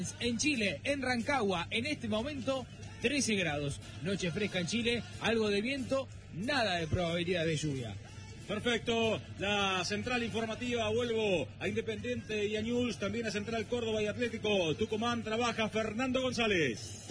En Chile, en Rancagua, en este momento 13 grados. Noche fresca en Chile, algo de viento, nada de probabilidad de lluvia. Perfecto, la central informativa, vuelvo a Independiente y a News, también a Central Córdoba y Atlético Tucumán, trabaja Fernando González.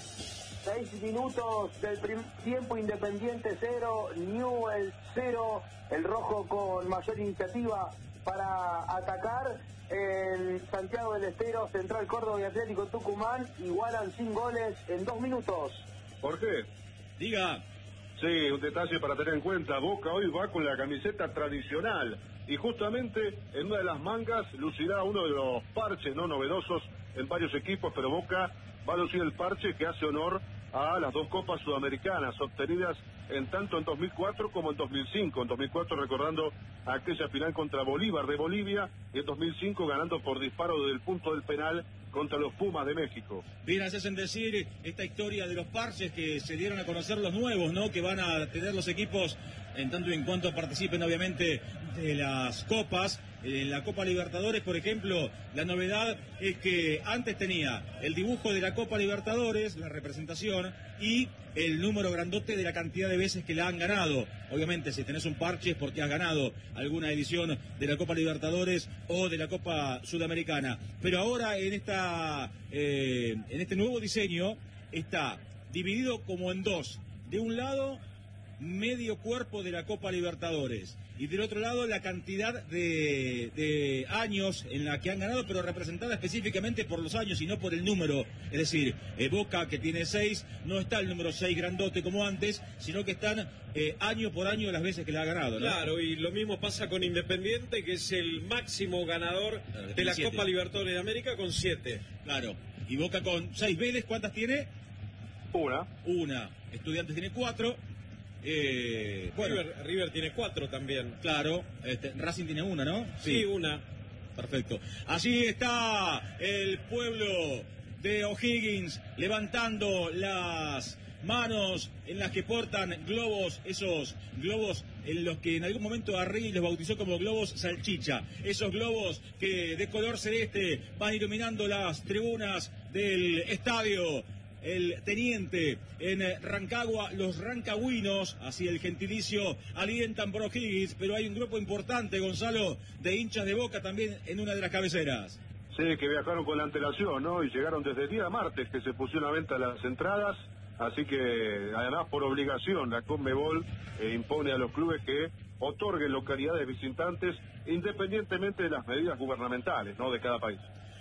6 minutos del primer tiempo, Independiente 0, Newell's 0, el rojo con mayor iniciativa para atacar. En Santiago del Estero, Central Córdoba y Atlético Tucumán igualan sin goles en 2 minutos. ¿Por qué? Diga. Sí, un detalle para tener en cuenta. Boca hoy va con la camiseta tradicional y justamente en una de las mangas lucirá uno de los parches no novedosos en varios equipos, pero Boca va a lucir el parche que hace honor a las 2 copas sudamericanas obtenidas en tanto en 2004 como en 2005. En 2004 recordando aquella final contra Bolívar de Bolivia y en 2005 ganando por disparo desde el punto del penal contra los Pumas de México. Bien, hacen decir esta historia de los parches que se dieron a conocer los nuevos, ¿no? Que van a tener los equipos en tanto y en cuanto participen obviamente de las copas. En la Copa Libertadores, por ejemplo, la novedad es que antes tenía el dibujo de la Copa Libertadores, la representación, y el número grandote de la cantidad de veces que la han ganado. Obviamente, si tenés un parche es porque has ganado alguna edición de la Copa Libertadores o de la Copa Sudamericana. Pero ahora en este nuevo diseño está dividido como en dos. De un lado, medio cuerpo de la Copa Libertadores y del otro lado la cantidad de años en la que han ganado, pero representada específicamente por los años y no por el número. Es decir, Boca, que tiene 6, no está el número 6 grandote como antes, sino que están año por año las veces que la ha ganado, ¿no? Claro, y lo mismo pasa con Independiente, que es el máximo ganador de la 7. Copa Libertadores de América con 7. Claro, y Boca con 6. Vélez, ¿cuántas tiene? Una. Estudiantes tiene 4. Bueno, River tiene 4 también. Claro, Racing tiene 1, ¿no? Sí, 1. Perfecto. Así está el pueblo de O'Higgins levantando las manos en las que portan globos, esos globos en los que en algún momento Arregui los bautizó como globos salchicha, esos globos que de color celeste van iluminando las tribunas del estadio. El teniente en Rancagua, los rancagüinos, así el gentilicio, alientan por O'Higgins, pero hay un grupo importante, Gonzalo, de hinchas de Boca también en una de las cabeceras. Sí, que viajaron con la antelación, ¿no? Y llegaron desde el día martes que se pusieron a venta las entradas, así que además por obligación la Conmebol impone a los clubes que otorguen localidades visitantes independientemente de las medidas gubernamentales, ¿no? De cada país.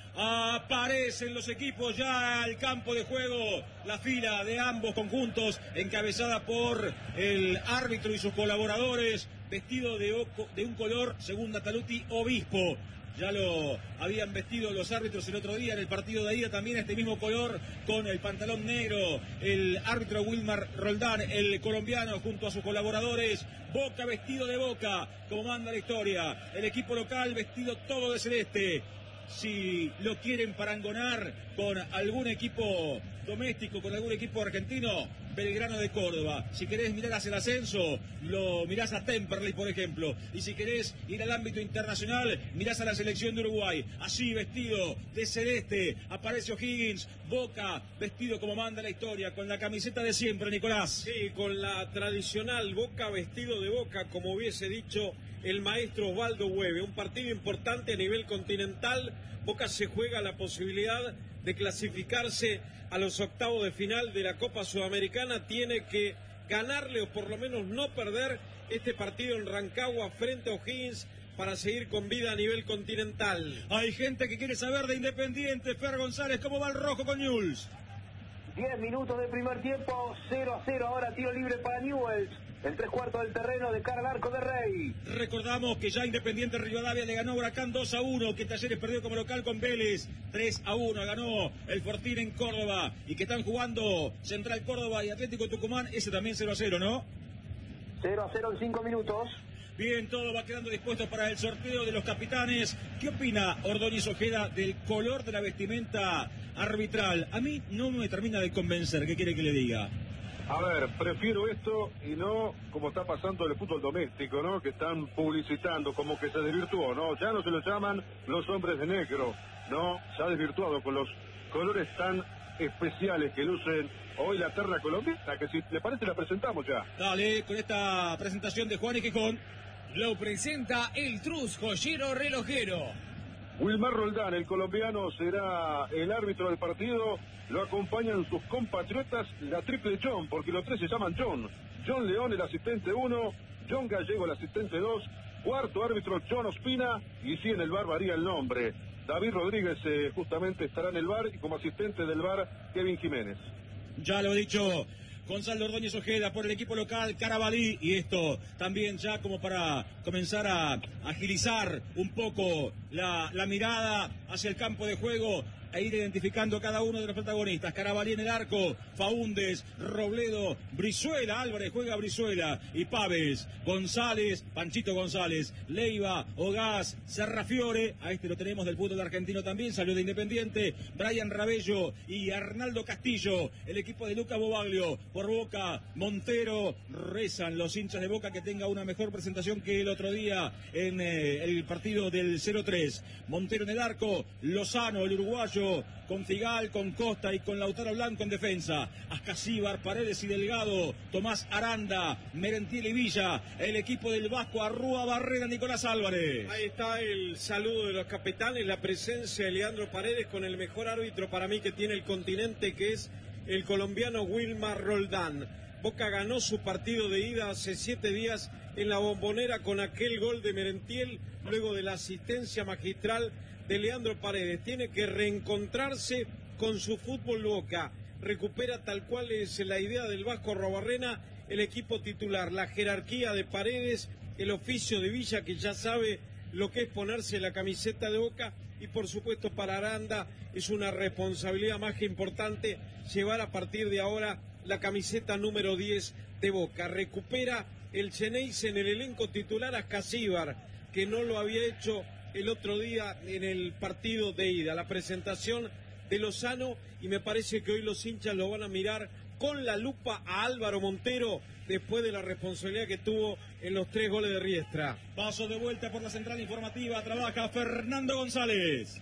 Aparecen los equipos ya al campo de juego, la fila de ambos conjuntos encabezada por el árbitro y sus colaboradores, vestido de un color, según Nataluti, obispo. Ya lo habían vestido los árbitros el otro día en el partido de ida, también este mismo color con el pantalón negro, el árbitro Wilmar Roldán, el colombiano, junto a sus colaboradores. Boca vestido de Boca, como manda la historia, el equipo local vestido todo de celeste. Si lo quieren parangonar con algún equipo doméstico, con algún equipo argentino, Belgrano de Córdoba. Si querés mirar hacia el ascenso, lo mirás a Temperley, por ejemplo. Y si querés ir al ámbito internacional, mirás a la selección de Uruguay. Así, vestido de celeste, aparece O'Higgins. Boca, vestido como manda la historia, con la camiseta de siempre, Nicolás. Sí, con la tradicional Boca vestido de Boca, como hubiese dicho el maestro Osvaldo Hueve. Un partido importante a nivel continental. Boca se juega la posibilidad de clasificarse a los octavos de final de la Copa Sudamericana. Tiene que ganarle o por lo menos no perder este partido en Rancagua frente a O'Higgins para seguir con vida a nivel continental. Hay gente que quiere saber de Independiente. Fer González, ¿cómo va el rojo con Newell's? 10 minutos del primer tiempo, 0-0, ahora tiro libre para Newell's. En 3/4 del terreno de cara al arco de Rey. Recordamos que ya Independiente Rivadavia le ganó a Huracán 2-1, que Talleres perdió como local con Vélez 3-1, ganó el Fortín en Córdoba, y que están jugando Central Córdoba y Atlético Tucumán, ese también 0-0, ¿no? 0-0 en 5 minutos. Bien, todo va quedando dispuesto para el sorteo de los capitanes. ¿Qué opina Ordóñez Ojeda del color de la vestimenta arbitral? A mí no me termina de convencer, ¿qué quiere que le diga? A ver, prefiero esto y no como está pasando en el fútbol doméstico, ¿no? Que están publicitando como que se desvirtuó, ¿no? Ya no se lo llaman los hombres de negro, ¿no? Se ha desvirtuado con los colores tan especiales que lucen hoy la terna colombiana, que si le parece la presentamos ya. Dale, con esta presentación de Juan y Quijón. Lo presenta el Trus Joyero Relojero. Wilmar Roldán, el colombiano, será el árbitro del partido. Lo acompañan sus compatriotas, la triple John, porque los tres se llaman John. John León, el asistente 1, John Gallego, el asistente 2, cuarto árbitro John Ospina, y sí, en el VAR varía el nombre. David Rodríguez justamente estará en el VAR, y como asistente del VAR, Kevin Jiménez. Ya lo he dicho, Gonzalo Ordóñez Ojeda por el equipo local, Carabalí, y esto también ya como para comenzar a agilizar un poco la mirada hacia el campo de juego e ir identificando a cada uno de los protagonistas. Carabalí en el arco, Faúndez, Robledo, Brizuela, Álvarez juega Brizuela y Paves, González, Panchito González, Leiva, Ogaz, Serrafiore, a este lo tenemos del fútbol argentino también, salió de Independiente, Brian Rabello y Arnaldo Castillo, el equipo de Luca Bobaglio, por Boca, Montero, rezan los hinchas de Boca que tenga una mejor presentación que el otro día en el partido del 0-3. Montero en el arco, Lozano, el uruguayo, con Figal, con Costa y con Lautaro Blanco en defensa. Ascasíbar, Paredes y Delgado, Tomás Aranda, Merentiel y Villa, el equipo del Vasco, Arrúa, Barrera, Nicolás Álvarez. Ahí está el saludo de los capitanes, la presencia de Leandro Paredes con el mejor árbitro para mí que tiene el continente, que es el colombiano Wilmar Roldán. Boca ganó su partido de ida hace 7 días en la Bombonera con aquel gol de Merentiel, luego de la asistencia magistral de Leandro Paredes. Tiene que reencontrarse con su fútbol Boca. Recupera tal cual es la idea del Vasco Arruabarrena, el equipo titular, la jerarquía de Paredes, el oficio de Villa, que ya sabe lo que es ponerse la camiseta de Boca, y por supuesto para Aranda es una responsabilidad más que importante llevar a partir de ahora la camiseta número 10 de Boca. Recupera el Xeneize en el elenco titular a Ascasíbar, que no lo había hecho el otro día en el partido de ida, la presentación de Lozano, y me parece que hoy los hinchas lo van a mirar con la lupa a Álvaro Montero después de la responsabilidad que tuvo en los 3 goles de Riestra. Paso de vuelta por la central informativa, trabaja Fernando González.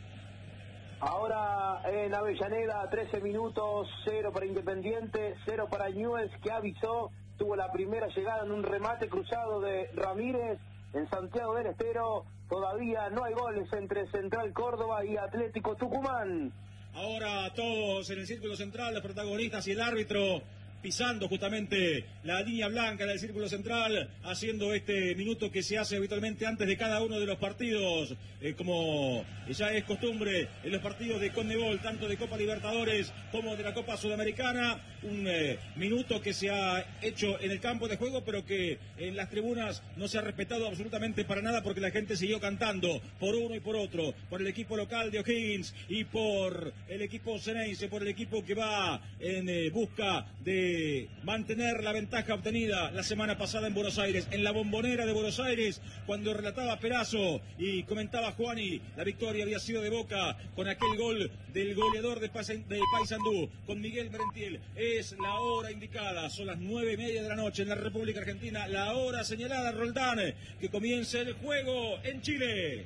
Ahora en Avellaneda, 13 minutos, 0 para Independiente, 0 para Newell's, que avisó, tuvo la primera llegada en un remate cruzado de Ramírez en Santiago del Estero. Todavía no hay goles entre Central Córdoba y Atlético Tucumán. Ahora todos en el círculo central, los protagonistas y el árbitro pisando justamente la línea blanca del círculo central, haciendo este minuto que se hace habitualmente antes de cada uno de los partidos, como ya es costumbre en los partidos de Conmebol, tanto de Copa Libertadores como de la Copa Sudamericana. Un minuto que se ha hecho en el campo de juego, pero que en las tribunas no se ha respetado absolutamente para nada, porque la gente siguió cantando por uno y por otro, por el equipo local de O'Higgins y por el equipo Xeneize, por el equipo que va en busca de mantener la ventaja obtenida la semana pasada en Buenos Aires, en la Bombonera de Buenos Aires, cuando relataba Perazo y comentaba Juani, la victoria había sido de Boca con aquel gol del goleador de Paysandú, con Miguel Merentiel. Es la hora indicada, son las 9:30 de la noche en la República Argentina, la hora señalada, Roldán, que comience el juego en Chile.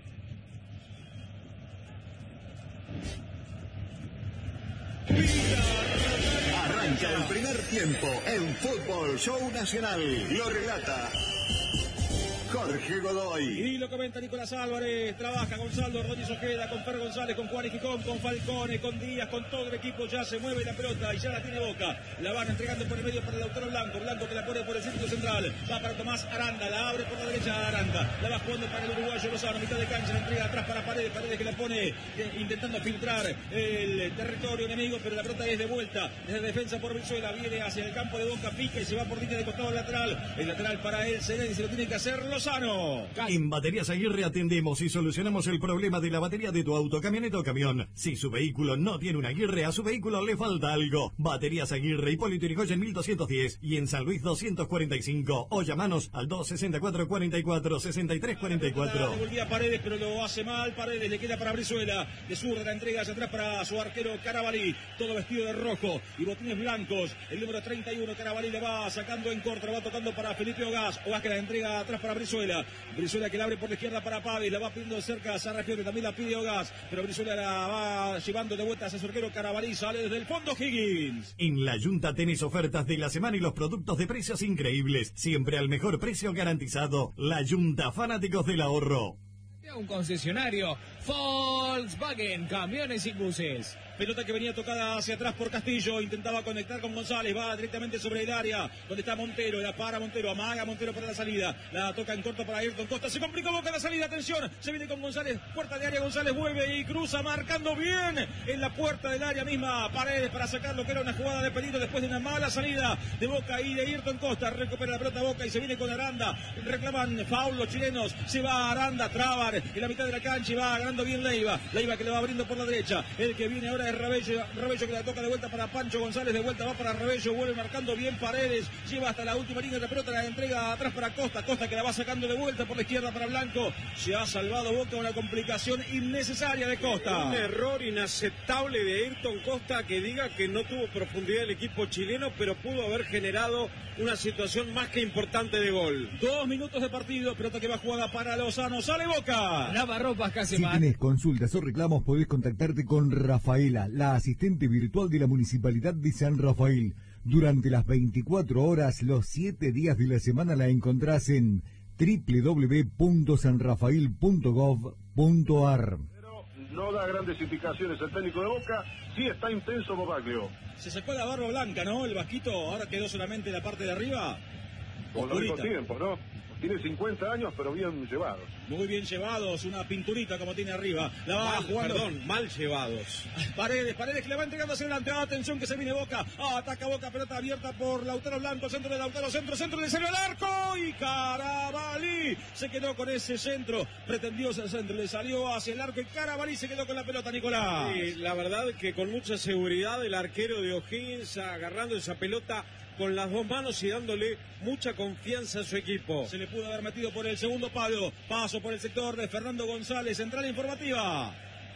Arranca el primer tiempo en Fútbol Show Nacional. Lo relata Jorge Godoy. Y lo comenta Nicolás Álvarez. Trabaja Gonzalo Ordóñez Ojeda, con Fer González, con Juan y Quijón, con Falcone, con Díaz, con todo el equipo. Ya se mueve la pelota y ya la tiene Boca. La van entregando por el medio para Lautaro Blanco. Blanco que la pone por el círculo central. Va para Tomás Aranda. La abre por la derecha a Aranda. La va jugando para el uruguayo Lozano. Mitad de cancha. La entrega atrás para Paredes. Paredes que la pone intentando filtrar el territorio enemigo, pero la pelota es de vuelta. Desde defensa por Brizuela. Viene hacia el campo de Boca. Pica y se va por línea de costado lateral. El lateral para él. Xeneize se lo tiene que hacer Lozano. En Baterías Aguirre atendemos y solucionamos el problema de la batería de tu auto, camioneta o camión. Si su vehículo no tiene una Aguirre, a su vehículo le falta algo. Baterías Aguirre, Hipólito Yrigoyen 1210 y en San Luis 245. O llamanos al 264-44-6344. Devolvía Paredes, pero lo hace mal. Paredes le queda para Brizuela. De zurda la entrega hacia atrás para su arquero Carabalí. Todo vestido de rojo y botines blancos. El número 31, Carabalí, le va sacando en corto, le va tocando para Felipe Ogaz. Ogaz que la entrega atrás para Brizuela. Brizuela. Brizuela que la abre por la izquierda para Pavis, la va pidiendo de cerca a Sarrafiore, también la pide Ogas, pero Brizuela la va llevando de vuelta hacia su arquero Carabalí, sale desde el fondo Higgins. En La Yunta tenés ofertas de la semana y los productos de precios increíbles, siempre al mejor precio garantizado. La Yunta, fanáticos del ahorro. Un concesionario Volkswagen, camiones y buses. Pelota que venía tocada hacia atrás por Castillo, intentaba conectar con González, va directamente sobre el área, donde está Montero, la para Montero, amaga Montero para la salida, la toca en corto para Ayrton Costa, se complicó Boca la salida, atención, se viene con González, puerta de área, González vuelve y cruza, marcando bien en la puerta del área misma, Paredes para sacar lo que era una jugada de peligro después de una mala salida de Boca y de Ayrton Costa, recupera la pelota Boca y se viene con Aranda, reclaman foul los chilenos, se va Aranda, traban en la mitad de la cancha y va ganando bien Leiva que le va abriendo por la derecha, el que viene ahora es Rabello que la toca de vuelta para Pancho González, de vuelta va para Rabello, vuelve marcando bien Paredes, lleva hasta la última línea de la pelota, la entrega atrás para Costa que la va sacando de vuelta por la izquierda para Blanco, se ha salvado Boca una complicación innecesaria de Costa. Un error inaceptable de Ayrton Costa que diga que no tuvo profundidad el equipo chileno, pero pudo haber generado una situación más que importante de gol. 2 minutos de partido, pelota que va jugada para Lozano, sale Boca. Lavarropas Si Casemar. tenés consultas o reclamos, podés contactarte con Rafaela, la asistente virtual de la Municipalidad de San Rafael. Durante las 24 horas, los 7 días de la semana la encontrás en www.sanrafael.gov.ar. Pero no da grandes indicaciones el técnico de Boca, sí está intenso Bobaglio. Se sacó la barba blanca, ¿no? El vasquito, ahora quedó solamente la parte de arriba. Con lo mismo Oscurita. tiempo, ¿no? Tiene 50 años, pero bien llevados. Muy bien llevados, una pinturita como tiene arriba. La va jugando. Mal llevados. Paredes que le va entregando hacia adelante. Atención que se viene Boca. Ataca Boca, pelota abierta por Lautaro Blanco. Centro de Lautaro, centro, le salió el arco. Y Carabalí se quedó con ese centro. Pretendió ese centro, le salió hacia el arco. Y Carabalí se quedó con la pelota, Nicolás. Sí, la verdad que con mucha seguridad el arquero de O'Higgins agarrando esa pelota con las dos manos y dándole mucha confianza a su equipo. Se le pudo haber metido por el segundo palo. Paso por el sector de Fernando González. Central informativa.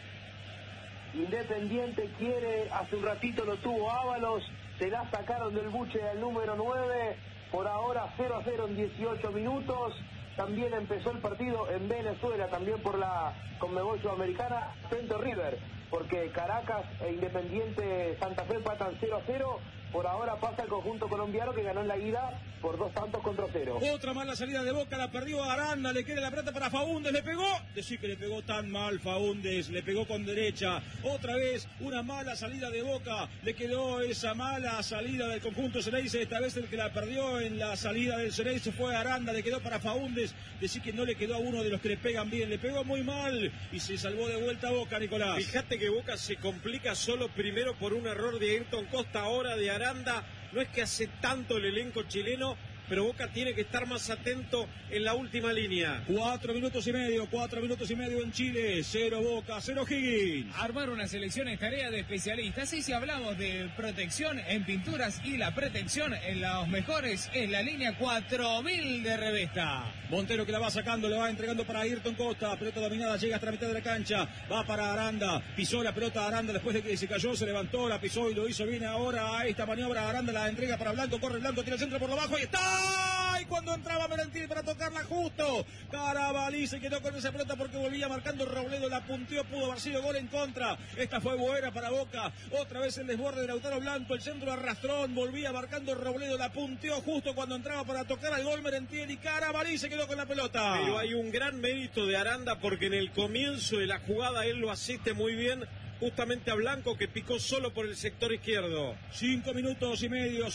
Independiente quiere, hace un ratito lo tuvo Ábalos, se la sacaron del buche del número 9, por ahora 0-0 en 18 minutos. También empezó el partido en Venezuela, también por la Conmebol Sudamericana, Centro River, porque Caracas e Independiente Santa Fe empatan 0-0. Por ahora pasa el conjunto colombiano que ganó en la ida por 2-0. Otra mala salida de Boca, la perdió Aranda, le queda la pelota para Faúndez, le pegó. Decir que le pegó tan mal Faúndez, le pegó con derecha. Otra vez una mala salida de Boca, le quedó esa mala salida del conjunto Xereyce. Esta vez el que la perdió en la salida del Xereyce fue Aranda, le quedó para Faúndez. Decir que no le quedó a uno de los que le pegan bien, le pegó muy mal y se salvó de vuelta Boca, Nicolás. Fíjate que Boca se complica solo primero por un error de Ayrton Costa, ahora de Aranda. No es que hace tanto el elenco chileno, pero Boca tiene que estar más atento en la última línea. 4 minutos y medio en Chile. 0 Boca, 0 Higgins. Armar una selección es tarea de especialistas. Y si hablamos de protección en pinturas y la pretensión en los mejores, es la línea 4000 de Revesta. Montero que la va sacando, le va entregando para Ayrton Costa. Pelota dominada, llega hasta la mitad de la cancha. Va para Aranda. Pisó la pelota Aranda después de que se cayó, se levantó, la pisó y lo hizo bien ahora. A esta maniobra Aranda la entrega para Blanco. Corre Blanco, tira el centro por debajo y está. Y cuando entraba Merentiel para tocarla justo, Carabalí se quedó con esa pelota porque volvía marcando Robledo, la punteó, pudo haber sido gol en contra. Esta fue buena para Boca. Otra vez el desborde de Lautaro Blanco, el centro arrastrón, volvía marcando Robledo, la punteó justo cuando entraba para tocar al gol Merentiel y Carabalí se quedó con la pelota. Pero hay un gran mérito de Aranda porque en el comienzo de la jugada él lo asiste muy bien, justamente a Blanco que picó solo por el sector izquierdo. 5 minutos y medio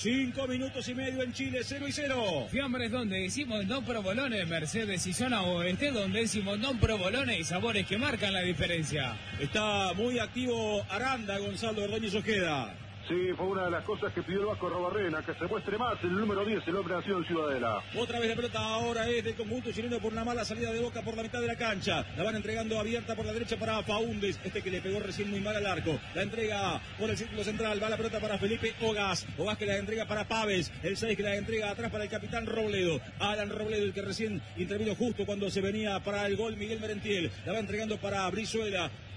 en Chile, 0-0. Fiambres donde decimos no provolone, Mercedes y zona oeste, donde decimos no provolone y sabores que marcan la diferencia. Está muy activo Aranda, Gonzalo Ordóñez Ojeda. Sí, fue una de las cosas que pidió el Vasco Robarrena, que se muestre más el número 10, el hombre nacido en Ciudadela. Otra vez la pelota ahora es del conjunto chileno por una mala salida de Boca por la mitad de la cancha. La van entregando abierta por la derecha para Faúndez, que le pegó recién muy mal al arco. La entrega por el círculo central, va la pelota para Felipe Ogas. Ogas que la entrega para Paves, el 6 que la entrega atrás para el capitán Robledo. Alan Robledo, el que recién intervino justo cuando se venía para el gol Miguel Merentiel. La va entregando para Brizuela.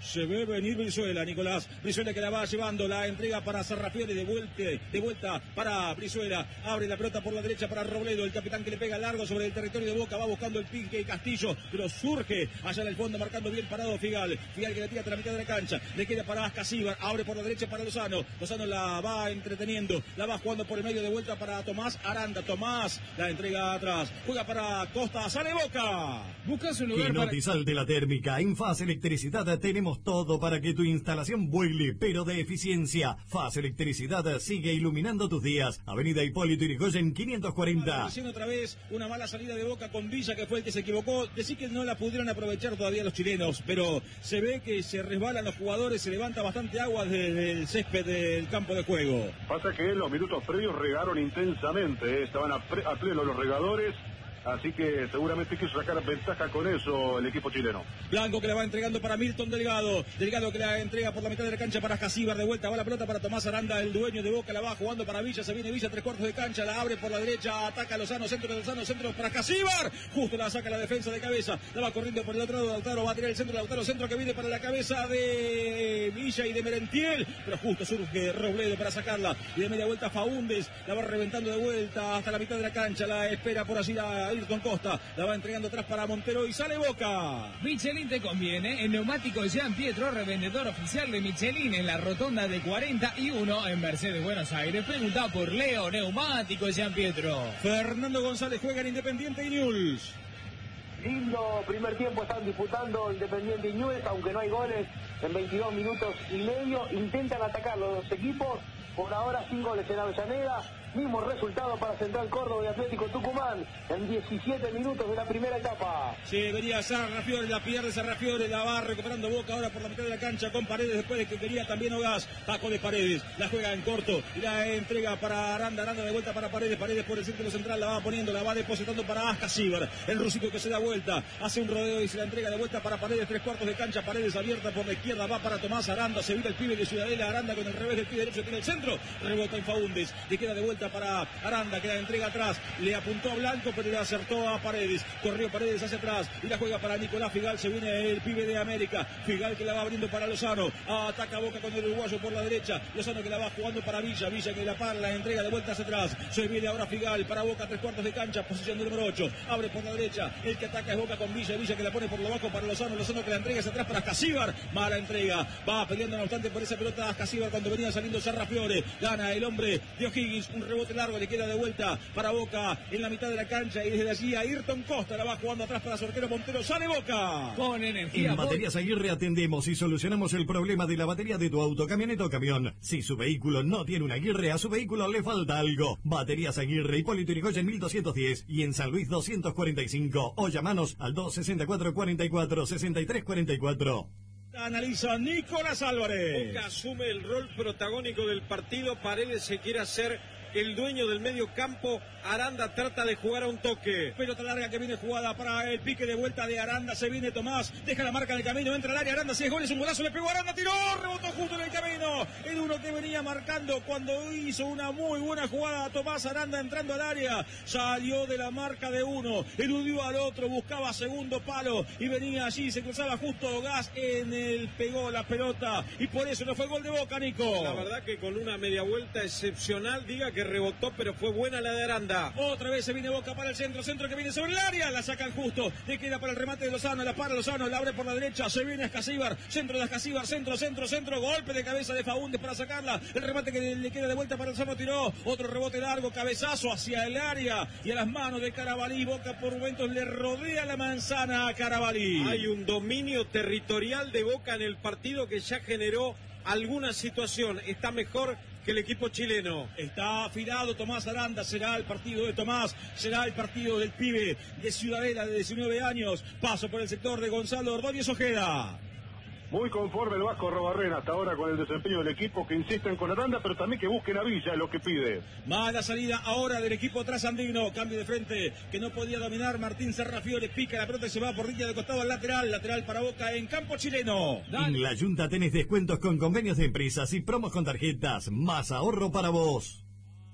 Se ve venir Brizuela, Nicolás. Brizuela que la va llevando, la entrega para Sarrafiore, de vuelta para Brizuela. Abre la pelota por la derecha para Robledo, el capitán que le pega largo sobre el territorio de Boca. Va buscando el pique Castillo, pero surge allá en el fondo, marcando bien parado Figal. Figal que le tira hasta la mitad de la cancha. Le queda para Ascasíbar, abre por la derecha para Lozano. Lozano la va entreteniendo, la va jugando por el medio de vuelta para Tomás Aranda. Tomás la entrega atrás, juega para Costa, sale Boca. Busca su lugar Que no para... te salte la térmica. En FAS Electricidad tenemos todo para que tu instalación vuele, pero de eficiencia. FAS Electricidad sigue iluminando tus días. Avenida Hipólito Yrigoyen 540. Haciendo otra vez una mala salida de Boca con Villa, que fue el que se equivocó. Decir que no la pudieron aprovechar todavía los chilenos, pero se ve que se resbalan los jugadores, se levanta bastante agua desde el césped del campo de juego. Pasa que en los minutos previos regaron intensamente, estaban a pleno los regadores. Así que seguramente quiso sacar ventaja con eso el equipo chileno. Blanco que la va entregando para Milton Delgado. Delgado que la entrega por la mitad de la cancha para Casíbar. De vuelta va la pelota para Tomás Aranda, el dueño de Boca. La va jugando para Villa. Se viene Villa, 3/4 de cancha. La abre por la derecha. Ataca Lozano. Centro de Lozano. Centro para Casíbar. Justo la saca la defensa de cabeza. La va corriendo por el otro lado. Lautaro va a tirar el centro. Lautaro, centro que viene para la cabeza de Villa y de Merentiel. Pero justo surge Robledo para sacarla. Y de media vuelta Faúndez. La va reventando de vuelta hasta la mitad de la cancha. La espera por así a Ayrton Costa. La va entregando atrás para Montero y sale Boca. Michelin te conviene. En Neumáticos Jean Pietro, revendedor oficial de Michelin en la rotonda de 41 en Mercedes, Buenos Aires. Pregunta por Leo, Neumáticos Jean Pietro. Fernando González juega en Independiente y Newell's. Lindo primer tiempo están disputando Independiente y Newell's, aunque no hay goles en 22 minutos y medio. Intentan atacar los dos equipos. Por ahora 5 goles en Avellaneda. Mismo resultado para Central Córdoba y Atlético Tucumán en 17 minutos de la primera etapa. Sí, venía Sarrafiore, la pierde Sarrafiore, la va recuperando Boca ahora por la mitad de la cancha con Paredes, después de que quería también Ogás. Paco de Paredes, la juega en corto y la entrega para Aranda, Aranda de vuelta para Paredes, Paredes por el círculo central, la va poniendo, la va depositando para Ascasíbar, el rusico que se da vuelta, hace un rodeo y se la entrega de vuelta para Paredes, 3/4 de cancha, Paredes abierta por la izquierda, va para Tomás Aranda, se vira el pibe de Ciudadela, Aranda con el revés del pie derecho, tiene el centro, rebota en Faúndez, le queda de vuelta para Aranda, que la entrega atrás, le apuntó a Blanco, pero le acertó a Paredes, corrió Paredes hacia atrás, y la juega para Nicolás Figal, se viene el pibe de América, Figal que la va abriendo para Lozano, ataca Boca con el uruguayo por la derecha, Lozano que la va jugando para Villa, Villa que la para, la entrega de vuelta hacia atrás, se viene ahora Figal para Boca, 3/4 de cancha, posición del número 8, abre por la derecha, el que ataca es Boca con Villa, Villa que la pone por lo bajo para Lozano, Lozano que la entrega hacia atrás para Casíbar, mala entrega, va peleando no obstante por esa pelota a Casíbar cuando venía saliendo Sarrafiore, gana el hombre de O'Higgins, un rebote largo, le queda de vuelta para Boca en la mitad de la cancha y desde allí Ayrton Costa la va jugando atrás para Sorquero Montero, sale Boca. Con energía. En Baterías Aguirre atendemos y solucionamos el problema de la batería de tu auto, camioneta o camión. Si su vehículo no tiene una Aguirre, a su vehículo le falta algo. Baterías Aguirre, Hipólito Yrigoyen 1210 y en San Luis 245. O llamanos al 264 44 63 44. Analiza Nicolás Álvarez. Boca asume el rol protagónico del partido. Paredes se quiere hacer el dueño del medio campo. Aranda trata de jugar a un toque. Pelota larga que viene jugada para el pique de vuelta de Aranda. Se viene Tomás, deja la marca en el camino, entra al área. Aranda, 6 goles, un golazo, le pegó Aranda, tiró, rebotó justo en el camino. El uno que venía marcando cuando hizo una muy buena jugada. Tomás Aranda entrando al área, salió de la marca de uno, eludió al otro, buscaba segundo palo y venía allí, se cruzaba justo Gas en el, pegó la pelota y por eso no fue gol de Boca, Nico. La verdad que con una media vuelta excepcional, diga que rebotó, pero fue buena la de Aranda. Otra vez se viene Boca para el centro, centro que viene sobre el área, la sacan justo, le queda para el remate de Lozano, la para Lozano, la abre por la derecha, se viene Ascasíbar, centro de Ascasíbar, centro, golpe de cabeza de Faúndez para sacarla, el remate que le queda de vuelta para Lozano, tiró, otro rebote largo, cabezazo hacia el área y a las manos de Carabalí. Boca por momentos le rodea la manzana a Carabalí. Hay un dominio territorial de Boca en el partido que ya generó alguna situación, está mejor que el equipo chileno. Está afilado Tomás Aranda, será el partido de Tomás, será el partido del pibe de Ciudadela de 19 años. Paso por el sector de Gonzalo Ordóñez Ojeda. Muy conforme el Vasco Robarrena hasta ahora con el desempeño del equipo, que insisten con Aranda, pero también que busquen a Villa, lo que pide. Mala salida ahora del equipo trasandino, cambio de frente que no podía dominar Martín Sarrafiore, pica la pelota y se va por línea de costado al lateral para Boca en campo chileno. En La Junta tenés descuentos con convenios de empresas y promos con tarjetas, más ahorro para vos.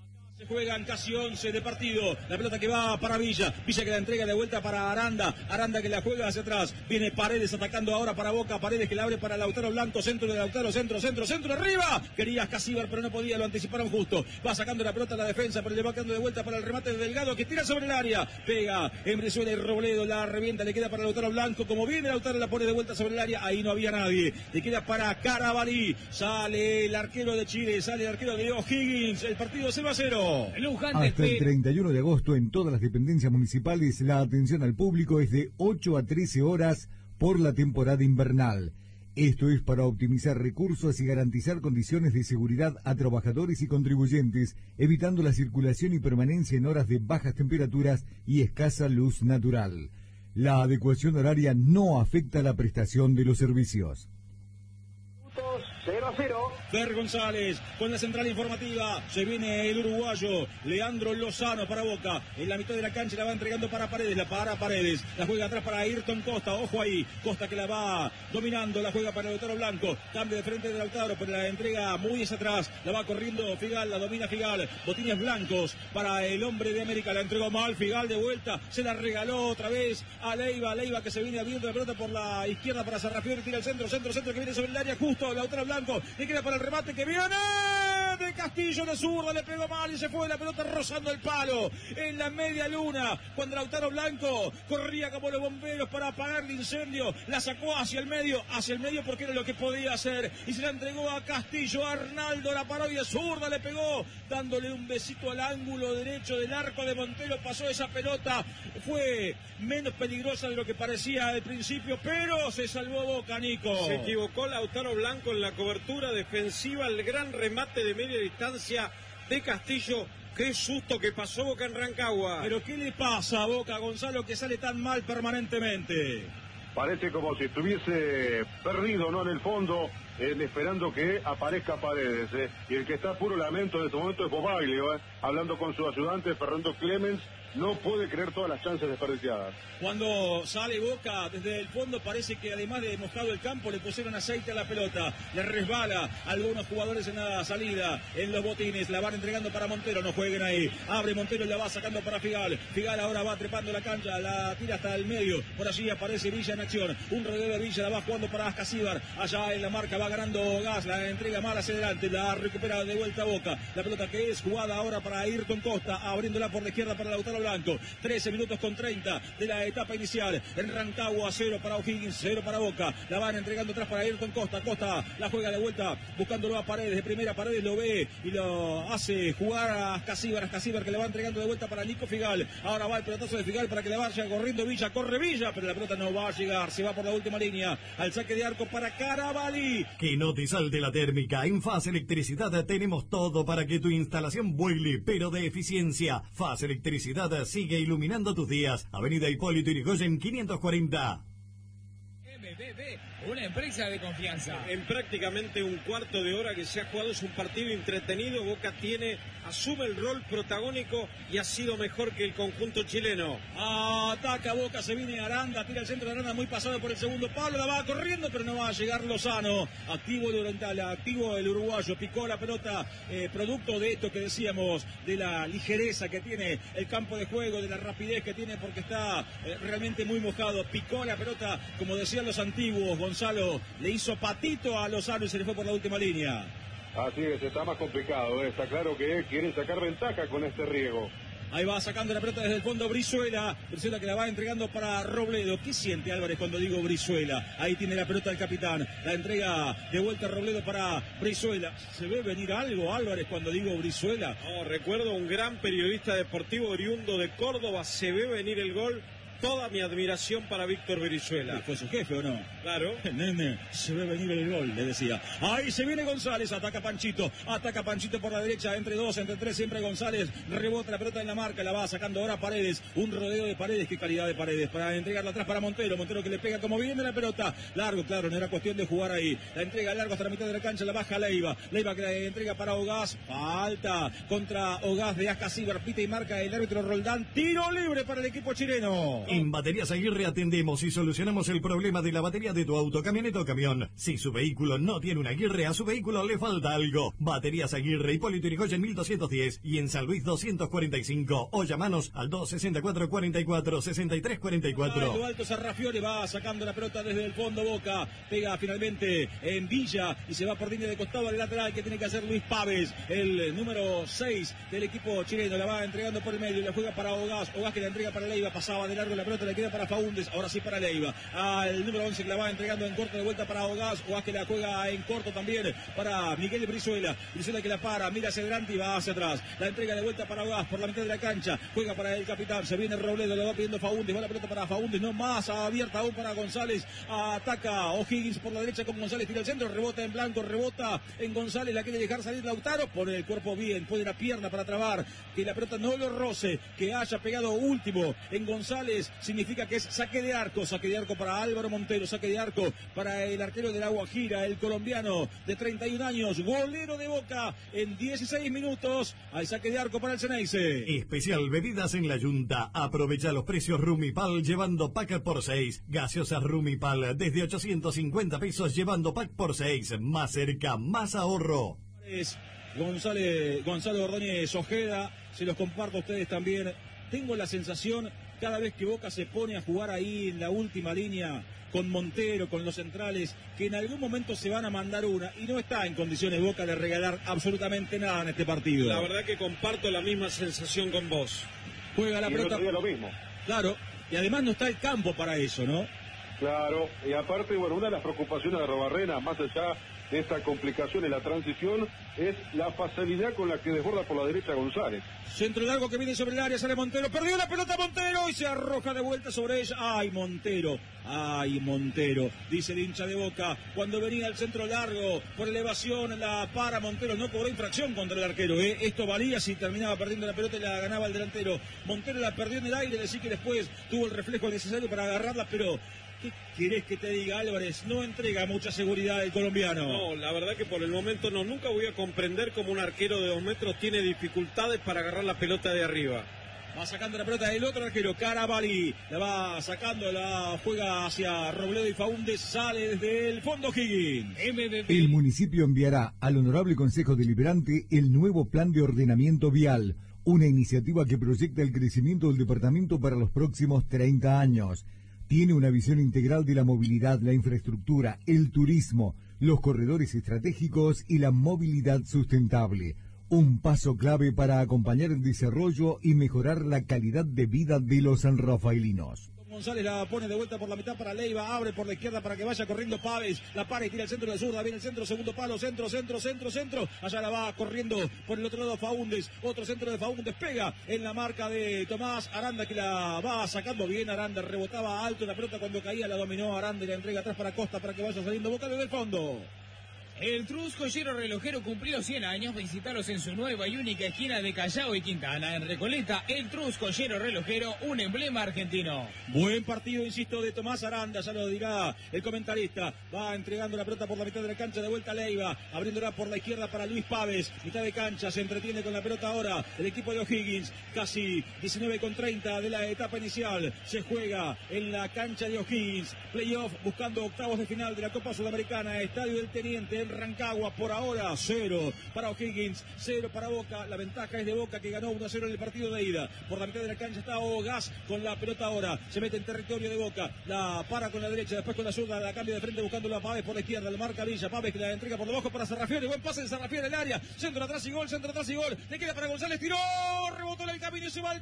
Juegan casi 11 de partido. La pelota que va para Villa. Villa que la entrega de vuelta para Aranda. Aranda que la juega hacia atrás. Viene Paredes atacando ahora para Boca. Paredes que la abre para Lautaro Blanco. Centro de Lautaro. Centro arriba. Quería Casíbar, pero no podía. Lo anticiparon justo. Va sacando la pelota a la defensa, pero le va quedando de vuelta para el remate de Delgado, que tira sobre el área. Pega en Brizuela y Robledo. La revienta. Le queda para Lautaro Blanco. Como viene Lautaro, la pone de vuelta sobre el área. Ahí no había nadie. Le queda para Carabalí. Sale el arquero de Chile. Sale el arquero de O'Higgins. El partido 0-0. Hasta el 31 de agosto en todas las dependencias municipales la atención al público es de 8 a 13 horas por la temporada invernal. Esto es para optimizar recursos y garantizar condiciones de seguridad a trabajadores y contribuyentes, evitando la circulación y permanencia en horas de bajas temperaturas y escasa luz natural. La adecuación horaria no afecta la prestación de los servicios. 0-0. Fer González con la central informativa. Se viene el uruguayo Leandro Lozano para Boca. En la mitad de la cancha la va entregando para Paredes. La para Paredes. La juega atrás para Ayrton Costa. Ojo ahí. Costa que la va dominando. La juega para Lautaro Blanco. Cambio de frente de Lautaro, pero la entrega muy hacia atrás. La va corriendo Figal. La domina Figal. Botines blancos para el hombre de América. La entregó mal. Figal de vuelta. Se la regaló otra vez a Leiva. Leiva que se viene abriendo la pelota por la izquierda para Sarrafiori. Tira el centro que viene sobre el área justo. Lautaro Blanco. Le queda para el remate que viene de Castillo de zurda, le pegó mal y se fue la pelota rozando el palo en la media luna, cuando Lautaro Blanco corría como los bomberos para apagar el incendio, la sacó hacia el medio porque era lo que podía hacer y se la entregó a Castillo. Arnaldo la paró y de zurda le pegó, dándole un besito al ángulo derecho del arco de Montero. Pasó esa pelota, fue menos peligrosa de lo que parecía al principio, pero se salvó Boca, Nico. Se equivocó Lautaro Blanco en la cobertura defensiva, el gran remate de media distancia de Castillo. Qué susto que pasó Boca en Rancagua. Pero ¿qué le pasa a Boca, Gonzalo, que sale tan mal permanentemente? Parece como si estuviese perdido, ¿no? En el fondo, esperando que aparezca Paredes. Y el que está a puro lamento en este momento es Bobaglio, hablando con su ayudante Fernando Clemens. No puede creer todas las chances desperdiciadas. Cuando sale Boca desde el fondo parece que además de mojado el campo le pusieron aceite a la pelota, le resbala a algunos jugadores en la salida, en los botines, la van entregando para Montero, no jueguen ahí, abre Montero y la va sacando para Figal. Figal ahora va trepando la cancha, la tira hasta el medio, por allí aparece Villa en acción, un rodeo de Villa, la va jugando para Casíbar, allá en la marca va ganando Gas, la entrega mal hacia adelante, la recupera de vuelta a Boca, la pelota que es jugada ahora para Ayrton Costa, abriéndola por la izquierda para Lautaro Blanco. 13 minutos con 30 de la etapa inicial. En Rancagua, 0 para O'Higgins, 0 para Boca. La van entregando atrás para Ayrton Costa. Costa la juega de vuelta, buscándolo a Paredes. De primera, Paredes lo ve y lo hace jugar a Casíbar. A Casíbar que le va entregando de vuelta para Nico Figal. Ahora va el pelotazo de Figal para que la vaya corriendo Villa. Corre Villa, pero la pelota no va a llegar. Se va por la última línea. Al saque de arco para Carabalí. Que no te salte la térmica. En FAS Electricidad tenemos todo para que tu instalación vuele, pero de eficiencia. FAS Electricidad sigue iluminando tus días. Avenida Hipólito Yrigoyen 540. MBB, una empresa de confianza. En prácticamente un cuarto de hora que se ha jugado, es un partido entretenido. Boca asume el rol protagónico y ha sido mejor que el conjunto chileno. Ataca Boca, se viene Aranda, tira el centro de Aranda muy pasado por el segundo palo, la va corriendo pero no va a llegar Lozano. Activo el oriental, activo el uruguayo, picó la pelota, producto de esto que decíamos, de la ligereza que tiene el campo de juego, de la rapidez que tiene porque está realmente muy mojado. Picó la pelota, como decían los antiguos, Gonzalo, le hizo patito a Lozano y se le fue por la última línea. Así es, está más complicado, está claro que quieren sacar ventaja con este riego. Ahí va sacando la pelota desde el fondo Brizuela que la va entregando para Robledo. ¿Qué siente Álvarez cuando digo Brizuela? Ahí tiene la pelota el capitán, la entrega de vuelta a Robledo para Brizuela. ¿Se ve venir algo Álvarez cuando digo Brizuela? Recuerdo un gran periodista deportivo oriundo de Córdoba, se ve venir el gol. Toda mi admiración para Víctor Brizuela. ¿Fue su jefe o no? Claro. Nene, se ve venir el gol, le decía. Ahí se viene González, ataca Panchito por la derecha, entre dos, entre tres, siempre González, rebota la pelota en la marca, la va sacando ahora Paredes, un rodeo de Paredes, qué calidad de Paredes, para entregarla atrás para Montero que le pega como viene la pelota, largo, claro, no era cuestión de jugar ahí, la entrega largo hasta la mitad de la cancha, la baja Leiva que la entrega para Ogaz, falta contra Ogaz de Casíbar, pita y marca el árbitro Roldán, tiro libre para el equipo chileno. En Baterías Aguirre atendemos y solucionamos el problema de la batería de tu auto, camioneta o camión. Si su vehículo no tiene una Aguirre, a su vehículo le falta algo. Baterías Aguirre, Hipólito Yrigoyen 1210 y en San Luis 245. O llamanos al 264 44 63 44. Alto Sarrafiore va sacando la pelota desde el fondo. Boca pega finalmente en Villa y se va por línea de costado al lateral que tiene que hacer Luis Pávez, el número 6 del equipo chileno. La va entregando por el medio, la juega para Ogás que la entrega para Leiva, pasaba de largo la pelota, le queda para Faúndez, ahora sí para Leiva, al número 11 que la va entregando en corto de vuelta para Ogás que la juega en corto también para Miguel Brizuela que la para, mira hacia adelante y va hacia atrás, la entrega de vuelta para Ogás por la mitad de la cancha, juega para el capitán, se viene Robledo, le va pidiendo Faúndez, va la pelota para Faúndez, no más, abierta aún para González, ataca O'Higgins por la derecha con González, tira el centro, rebota en blanco, rebota en González, la quiere dejar salir Lautaro, pone el cuerpo bien, pone la pierna para trabar, que la pelota no lo roce, que haya pegado último en González, significa que es saque de arco para Álvaro Montero, saque de arco para el arquero de La Guajira, el colombiano de 31 años, golero de Boca en 16 minutos, al saque de arco para el Ceneice. Especial bebidas en la Yunta, aprovecha los precios Rumipal llevando pack por 6, gaseosas Rumipal desde 850 pesos llevando pack por 6, más cerca, más ahorro. Gonzalo Ordóñez Ojeda, se los comparto a ustedes también. Tengo la sensación, cada vez que Boca se pone a jugar ahí en la última línea, con Montero, con los centrales, que en algún momento se van a mandar una, y no está en condiciones Boca de regalar absolutamente nada en este partido. La verdad que comparto la misma sensación con vos. Juega la pelota. Lo mismo. Claro, y además no está el campo para eso, ¿no? Claro, y aparte, bueno, una de las preocupaciones de Robarrena, más allá de esta complicación en la transición, es la facilidad con la que desborda por la derecha González. Centro largo que viene sobre el área, sale Montero, perdió la pelota Montero y se arroja de vuelta sobre ella. ¡Ay, Montero! Dice el hincha de Boca, cuando venía el centro largo, por elevación, la para Montero, no cobró infracción contra el arquero, ¿eh? Esto valía si terminaba perdiendo la pelota y la ganaba el delantero. Montero la perdió en el aire, decir que después tuvo el reflejo necesario para agarrarla, pero ¿qué querés que te diga, Álvarez? No entrega mucha seguridad el colombiano. No, la verdad que por el momento no. Nunca voy a comprender cómo un arquero de 2 metros tiene dificultades para agarrar la pelota de arriba. Va sacando la pelota el otro arquero, Carabalí. La va sacando, la juega hacia Robledo y Faúndez. Sale desde el fondo Higgins. El municipio enviará al Honorable Consejo Deliberante el nuevo Plan de Ordenamiento Vial, una iniciativa que proyecta el crecimiento del departamento para los próximos 30 años. Tiene una visión integral de la movilidad, la infraestructura, el turismo, los corredores estratégicos y la movilidad sustentable. Un paso clave para acompañar el desarrollo y mejorar la calidad de vida de los sanrafaelinos. González la pone de vuelta por la mitad para Leiva, abre por la izquierda para que vaya corriendo Pávez, la para y tira el centro de zurda, viene el centro, segundo palo, centro, allá la va corriendo por el otro lado Faúndez, otro centro de Faúndez, pega en la marca de Tomás Aranda que la va sacando bien Aranda, rebotaba alto la pelota cuando caía, la dominó Aranda y la entrega atrás para Costa para que vaya saliendo Boca desde el fondo. El Trus Joyero Relojero cumplió 100 años. Visitaros en su nueva y única esquina de Callao y Quintana. En Recoleta, el Trus Joyero Relojero, un emblema argentino. Buen partido, insisto, de Tomás Aranda, ya lo dirá el comentarista. Va entregando la pelota por la mitad de la cancha, de vuelta a Leiva, abriéndola por la izquierda para Luis Pávez. Mitad de cancha, se entretiene con la pelota ahora el equipo de O'Higgins. Casi 19:30 de la etapa inicial. Se juega en la cancha de O'Higgins. Playoff buscando octavos de final de la Copa Sudamericana. Estadio del Teniente Rancagua, por ahora 0 para O'Higgins, 0 para Boca. La ventaja es de Boca, que ganó 1-0 en el partido de ida. Por la mitad de la cancha está Ogás con la pelota ahora, se mete en territorio de Boca, la para con la derecha, después con la zurda, la cambia de frente buscando a Pávez por la izquierda, le marca Villa, Pávez que la entrega por debajo para Sarrafiore, buen pase de Sarrafiore en el área, centro atrás y gol, le queda para González, tiró, rebotó en el camino y se va al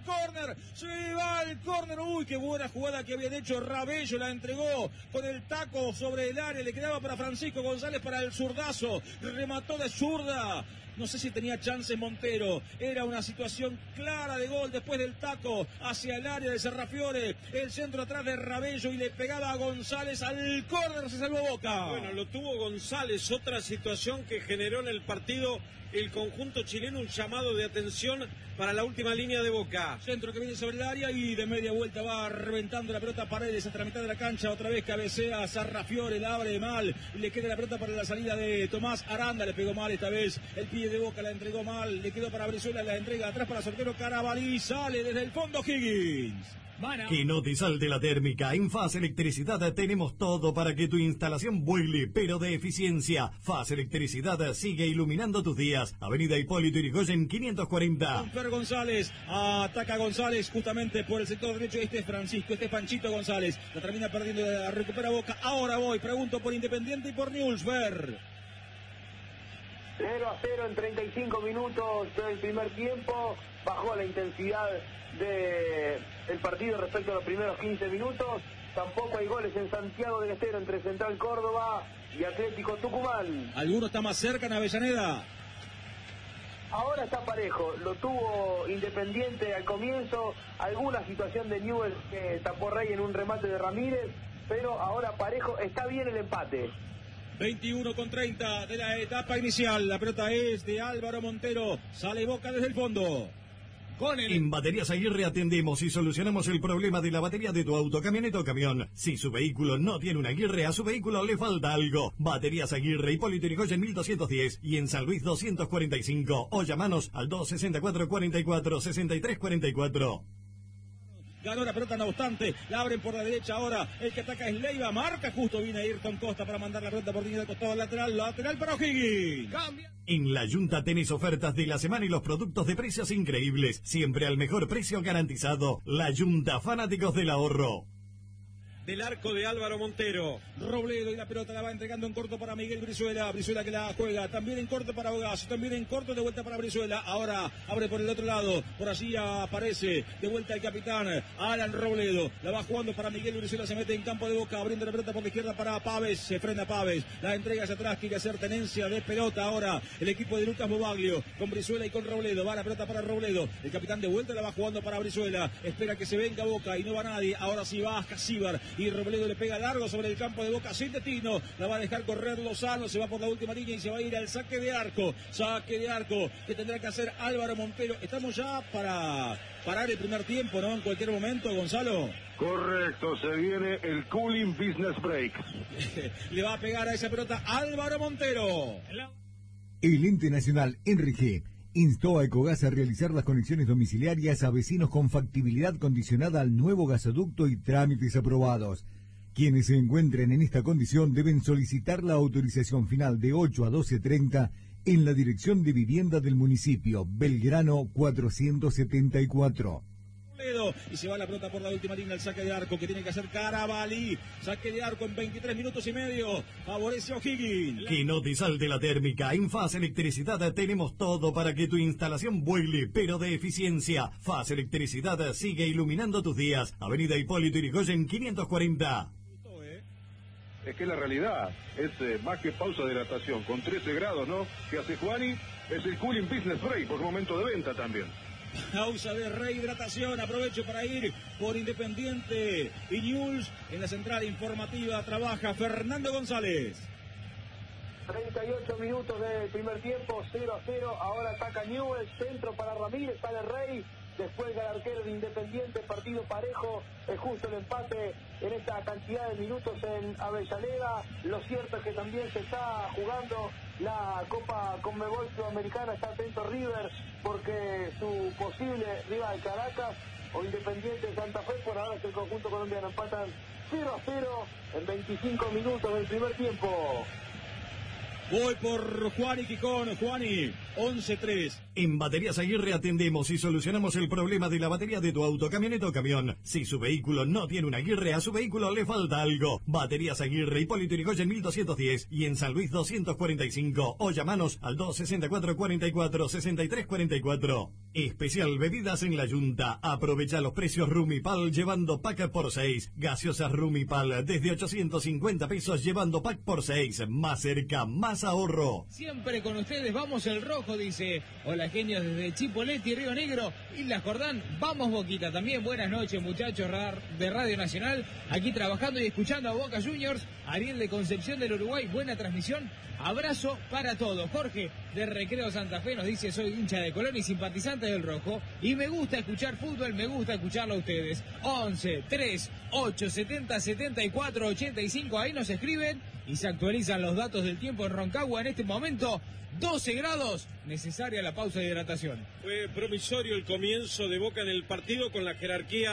córner, uy, qué buena jugada que habían hecho Rabello, la entregó con el taco sobre el área, le quedaba para Francisco González para el zurdazo, remató de zurda, no sé si tenía chance Montero, era una situación clara de gol después del taco hacia el área de Sarrafiore, el centro atrás de Rabello y le pegaba a González al córner, se salvó Boca. Bueno, lo tuvo González, otra situación que generó en el partido el conjunto chileno, un llamado de atención para la última línea de Boca. Centro que viene sobre el área y de media vuelta va reventando la pelota Paredes hasta la mitad de la cancha, otra vez cabecea Sarrafiore, la abre mal y le queda la pelota para la salida de Tomás Aranda, le pegó mal esta vez el pie de Boca, la entregó mal, le quedó para Brizuela, la entrega atrás para Sortero Carabalí, sale desde el fondo Higgins. Que no te salte la térmica. En FAS Electricidad tenemos todo para que tu instalación vuele, pero de eficiencia. FAS Electricidad sigue iluminando tus días. Avenida Hipólito Yrigoyen 540. Fer González, ataca González justamente por el sector derecho. Este es Francisco, este es Panchito González. La termina perdiendo, la recupera Boca. Ahora pregunto por Independiente y por Newell's, Fer. 0-0 en 35 minutos del primer tiempo. Bajó la intensidad del partido respecto a los primeros 15 minutos. Tampoco hay goles en Santiago del Estero entre Central Córdoba y Atlético Tucumán. ¿Alguno está más cerca en Avellaneda? Ahora está parejo, lo tuvo Independiente al comienzo, alguna situación de Newell's que tapó Rey en un remate de Ramírez, pero ahora parejo, está bien el empate. 21:30 de la etapa inicial, la pelota es de Álvaro Montero, sale Boca desde el fondo. En Baterías Aguirre atendemos y solucionamos el problema de la batería de tu auto, camioneta o camión. Si su vehículo no tiene una Aguirre, a su vehículo le falta algo. Baterías Aguirre, Hipólito Yrigoyen 1210 y en San Luis 245. O llamanos al 264-44-63-44. Ganó la pelota, no obstante, la abren por la derecha ahora, el que ataca es Leiva, marca, justo viene Ayrton Costa para mandar la pelota por línea de costado lateral para O'Higgins. Cambia. En La Yunta tenés ofertas de la semana y los productos de precios increíbles, siempre al mejor precio garantizado. La Yunta, fanáticos del ahorro. Del arco de Álvaro Montero. Robledo y la pelota la va entregando en corto para Miguel Brizuela. Brizuela que la juega. También en corto para Ogazo. También en corto de vuelta para Brizuela. Ahora abre por el otro lado. Por allí aparece de vuelta el capitán Alan Robledo. La va jugando para Miguel Brizuela. Se mete en campo de Boca. Abriendo la pelota por la izquierda para Paves. Se frena Paves. La entrega hacia atrás. Quiere hacer tenencia de pelota ahora. El equipo de Lucas Bobaglio. Con Brizuela y con Robledo. Va la pelota para Robledo. El capitán de vuelta la va jugando para Brizuela. Espera que se venga Boca y no va nadie. Ahora sí va Casíbar. Y Robledo le pega largo sobre el campo de Boca sin destino, la va a dejar correr Lozano, se va por la última línea y se va a ir al saque de arco que tendrá que hacer Álvaro Montero. Estamos ya para parar el primer tiempo, ¿no? En cualquier momento, Gonzalo. Correcto, se viene el Cooling Business Break. Le va a pegar a esa pelota Álvaro Montero. El ente nacional Enrique instó a Ecogas a realizar las conexiones domiciliarias a vecinos con factibilidad condicionada al nuevo gasoducto y trámites aprobados. Quienes se encuentren en esta condición deben solicitar la autorización final de 8 a 12:30 en la Dirección de Vivienda del municipio, Belgrano 474. Y se va la pelota por la última línea, el saque de arco que tiene que hacer Carabalí. Saque de arco en 23 minutos y medio. Favorece a O'Higgins. Que no te salte la térmica. En FAS Electricidad tenemos todo para que tu instalación vuele, pero de eficiencia. FAS Electricidad sigue iluminando tus días. Avenida Hipólito Yrigoyen 540. Es que la realidad es más que pausa de hidratación, con 13 grados, ¿no? Que hace Juani, es el Cooling Business Break, por momento de venta también. Pausa de rehidratación, aprovecho para ir por Independiente y Newell's. En la central informativa trabaja Fernando González. 38 minutos del primer tiempo, 0-0, ahora ataca Newell's, centro para Ramírez, sale Rey, después el arquero de Independiente, partido parejo, es justo el empate en esta cantidad de minutos en Avellaneda. Lo cierto es que también se está jugando la Copa Conmebol Sudamericana, está atento River, porque su posible rival Caracas o Independiente de Santa Fe, por ahora es el conjunto colombiano, empatan 0-0 en 25 minutos del primer tiempo. Voy por Juani Quicón, Juani, 11-3. En Baterías Aguirre atendemos y solucionamos el problema de la batería de tu auto, camioneta o camión. Si su vehículo no tiene una Aguirre, a su vehículo le falta algo. Baterías Aguirre, Hipólito Yrigoyen 1210 y en San Luis 245. O llamanos al 264-44-63-44. Especial bebidas en La Yunta. Aprovecha los precios Rumipal llevando pack por 6. Gaseosas Rumipal desde 850 pesos llevando pack por 6. Más cerca, más ahorro. Siempre con ustedes vamos el rojo, dice. Hola genios desde Chipoleti, Río Negro, Isla Jordán. Vamos Boquita también. Buenas noches muchachos de Radio Nacional. Aquí trabajando y escuchando a Boca Juniors. Ariel de Concepción del Uruguay. Buena transmisión. Abrazo para todos. Jorge de Recreo Santa Fe nos dice: soy hincha de Colón y simpatizante del rojo. Y me gusta escuchar fútbol, me gusta escucharlo a ustedes. 11 3 8 70 74 85. Ahí nos escriben y se actualizan los datos del tiempo en Roncagua en este momento. 12 grados, necesaria la pausa de hidratación. Fue promisorio el comienzo de Boca en el partido con la jerarquía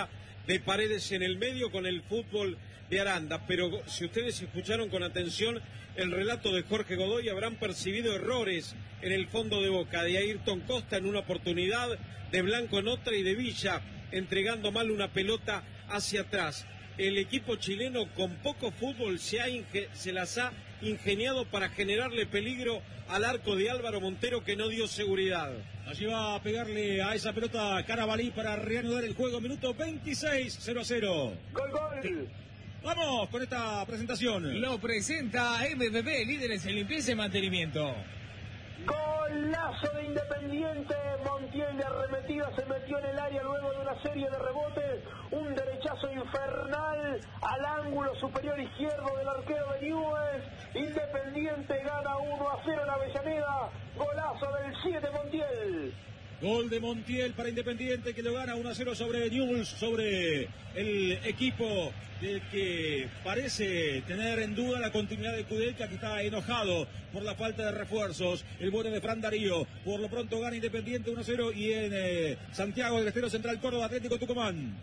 de Paredes en el medio con el fútbol de Aranda. Pero si ustedes escucharon con atención el relato de Jorge Godoy, habrán percibido errores en el fondo de Boca, de Ayrton Costa en una oportunidad, de Blanco en otra y de Villa entregando mal una pelota hacia atrás. El equipo chileno con poco fútbol se las ha ingeniado para generarle peligro al arco de Álvaro Montero, que no dio seguridad. Allí va a pegarle a esa pelota Carabalí para reanudar el juego. Minuto 26, 0-0. ¡Gol, gol! Vamos con esta presentación. Lo presenta MPP, líderes en limpieza y mantenimiento. Golazo de Independiente. Montiel de arremetida se metió en el área luego de una serie de rebotes. Un derechazo infernal al ángulo superior izquierdo del arquero de Newell's. Independiente gana 1-0 en Avellaneda. Golazo del 7 Montiel. Gol de Montiel para Independiente, que lo gana 1-0 sobre Newell's, sobre el equipo del que parece tener en duda la continuidad de Kudelka, que está enojado por la falta de refuerzos. El bueno de Fran Darío. Por lo pronto gana Independiente 1-0 y en Santiago del Estero Central Córdoba Atlético Tucumán.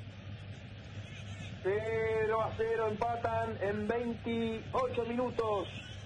0-0 empatan en 28 minutos.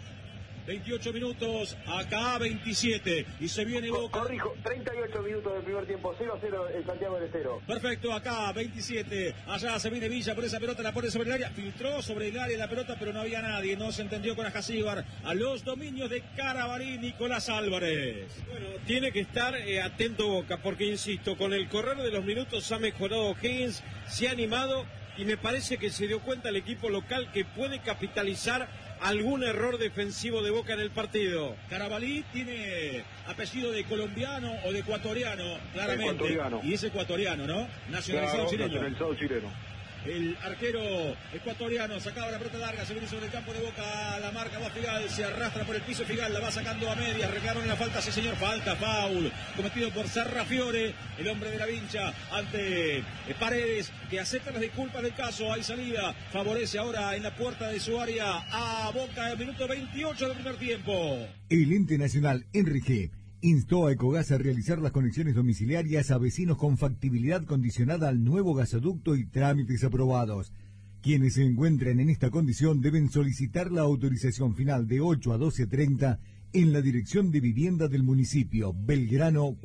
28 minutos, acá 27, y se viene Boca. Corrijo, 38 minutos del primer tiempo, 0-0 en Santiago del Estero. Perfecto, acá 27, allá se viene Villa por esa pelota, la pone sobre el área, filtró sobre el área la pelota, pero no había nadie, no se entendió con Ajacíbar. A los dominios de Carabalí, Nicolás Álvarez. Bueno, tiene que estar atento Boca, porque insisto, con el correr de los minutos ha mejorado Higgins, se ha animado y me parece que se dio cuenta el equipo local que puede capitalizar algún error defensivo de Boca en el partido. Carabalí tiene apellido de colombiano o de ecuatoriano, claramente. Ecuatoriano. Y es ecuatoriano, ¿no? Nacionalizado chileno. Nacionalizado chileno. El arquero ecuatoriano sacaba la pelota larga, se viene sobre el campo de Boca, la marca va Figal, se arrastra por el piso Figal, la va sacando a medias, reclamaron la falta, sí señor, falta, foul, cometido por Serrafiore, el hombre de la vincha, ante Paredes, que acepta las disculpas del caso, hay salida, favorece ahora en la puerta de su área a Boca, el minuto 28 del primer tiempo. El ente nacional Enrique instó a Ecogas a realizar las conexiones domiciliarias a vecinos con factibilidad condicionada al nuevo gasoducto y trámites aprobados. Quienes se encuentren en esta condición deben solicitar la autorización final de 8 a 12:30 en la Dirección de Vivienda del municipio, Belgrano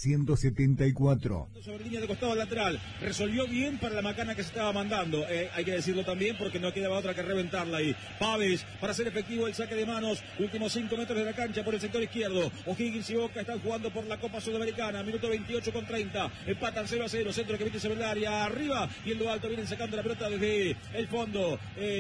474. Sobre línea de costado lateral, resolvió bien para la macana que se estaba mandando, hay que decirlo también porque no quedaba otra que reventarla ahí. Paves para hacer efectivo el saque de manos, últimos 5 metros de la cancha por el sector izquierdo. O'Higgins y Boca están jugando por la Copa Sudamericana, minuto 28 con 30, empatan 0-0, centro que viene sobre el área, arriba y en lo alto vienen sacando la pelota desde el fondo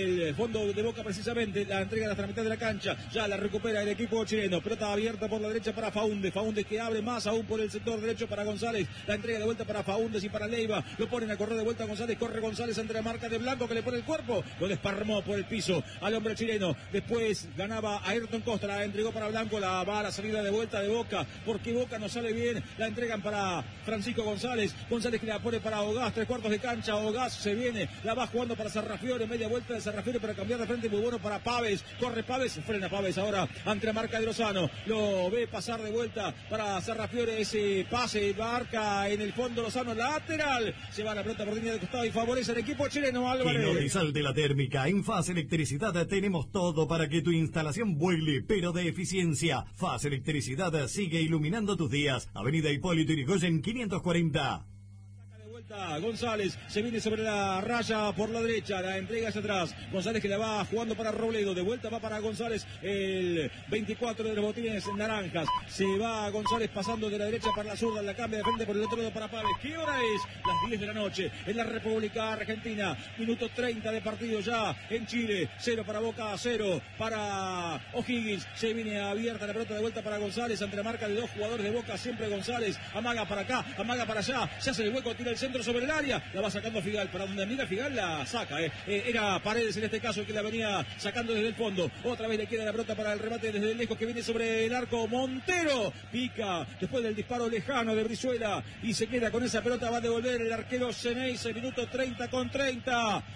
de Boca precisamente, la entrega hasta la mitad de la cancha, ya la recupera el equipo chileno. Pelota abierta por la derecha para Faúndez que abre más aún por el sector derecho para González, la entrega de vuelta para Faúndez y para Leiva, lo ponen a correr de vuelta a González, corre González entre la marca de Blanco que le pone el cuerpo, lo desparramó por el piso al hombre chileno, después ganaba a Ayrton Costa, la entregó para Blanco, la va a la salida de vuelta de Boca, porque Boca no sale bien, la entregan para Francisco González que la pone para Ogás, 3/4 de cancha, Ogás se viene, la va jugando para Serrafiore, media vuelta de Serrafiore para cambiar de frente, muy bueno para Paves, corre Paves, frena Paves ahora ante la marca de Lozano, lo ve pasar de vuelta para Serrafiore, ese pase, marca en el fondo Lozano, lateral, se va la pelota por línea de costado y favorece al equipo chileno Álvarez. Inorizal de la Térmica, en Faz Electricidad tenemos todo para que tu instalación vuele, pero de eficiencia. Faz Electricidad sigue iluminando tus días. Avenida Hipólito Yrigoyen 540. González se viene sobre la raya por la derecha, la entrega hacia atrás, González que la va jugando para Robledo, de vuelta va para González, el 24 de los botines naranjas, se va González pasando de la derecha para la zurda, la cambia de frente por el otro lado para Paves. ¿Qué hora es? Las 10 de la noche en la República Argentina, minuto 30 de partido ya en Chile, 0 para Boca, 0 para O'Higgins, se viene abierta la pelota de vuelta para González ante la marca de dos jugadores de Boca, siempre González, amaga para acá, amaga para allá, se hace el hueco, tira el centro sobre el área, la va sacando Figal, para donde mira Figal la saca, era Paredes en este caso el que la venía sacando desde el fondo, otra vez le queda la pelota para el remate desde el lejos que viene sobre el arco, Montero pica después del disparo lejano de Brizuela y se queda con esa pelota, va a devolver el arquero Ceneice, minuto 30 con 30.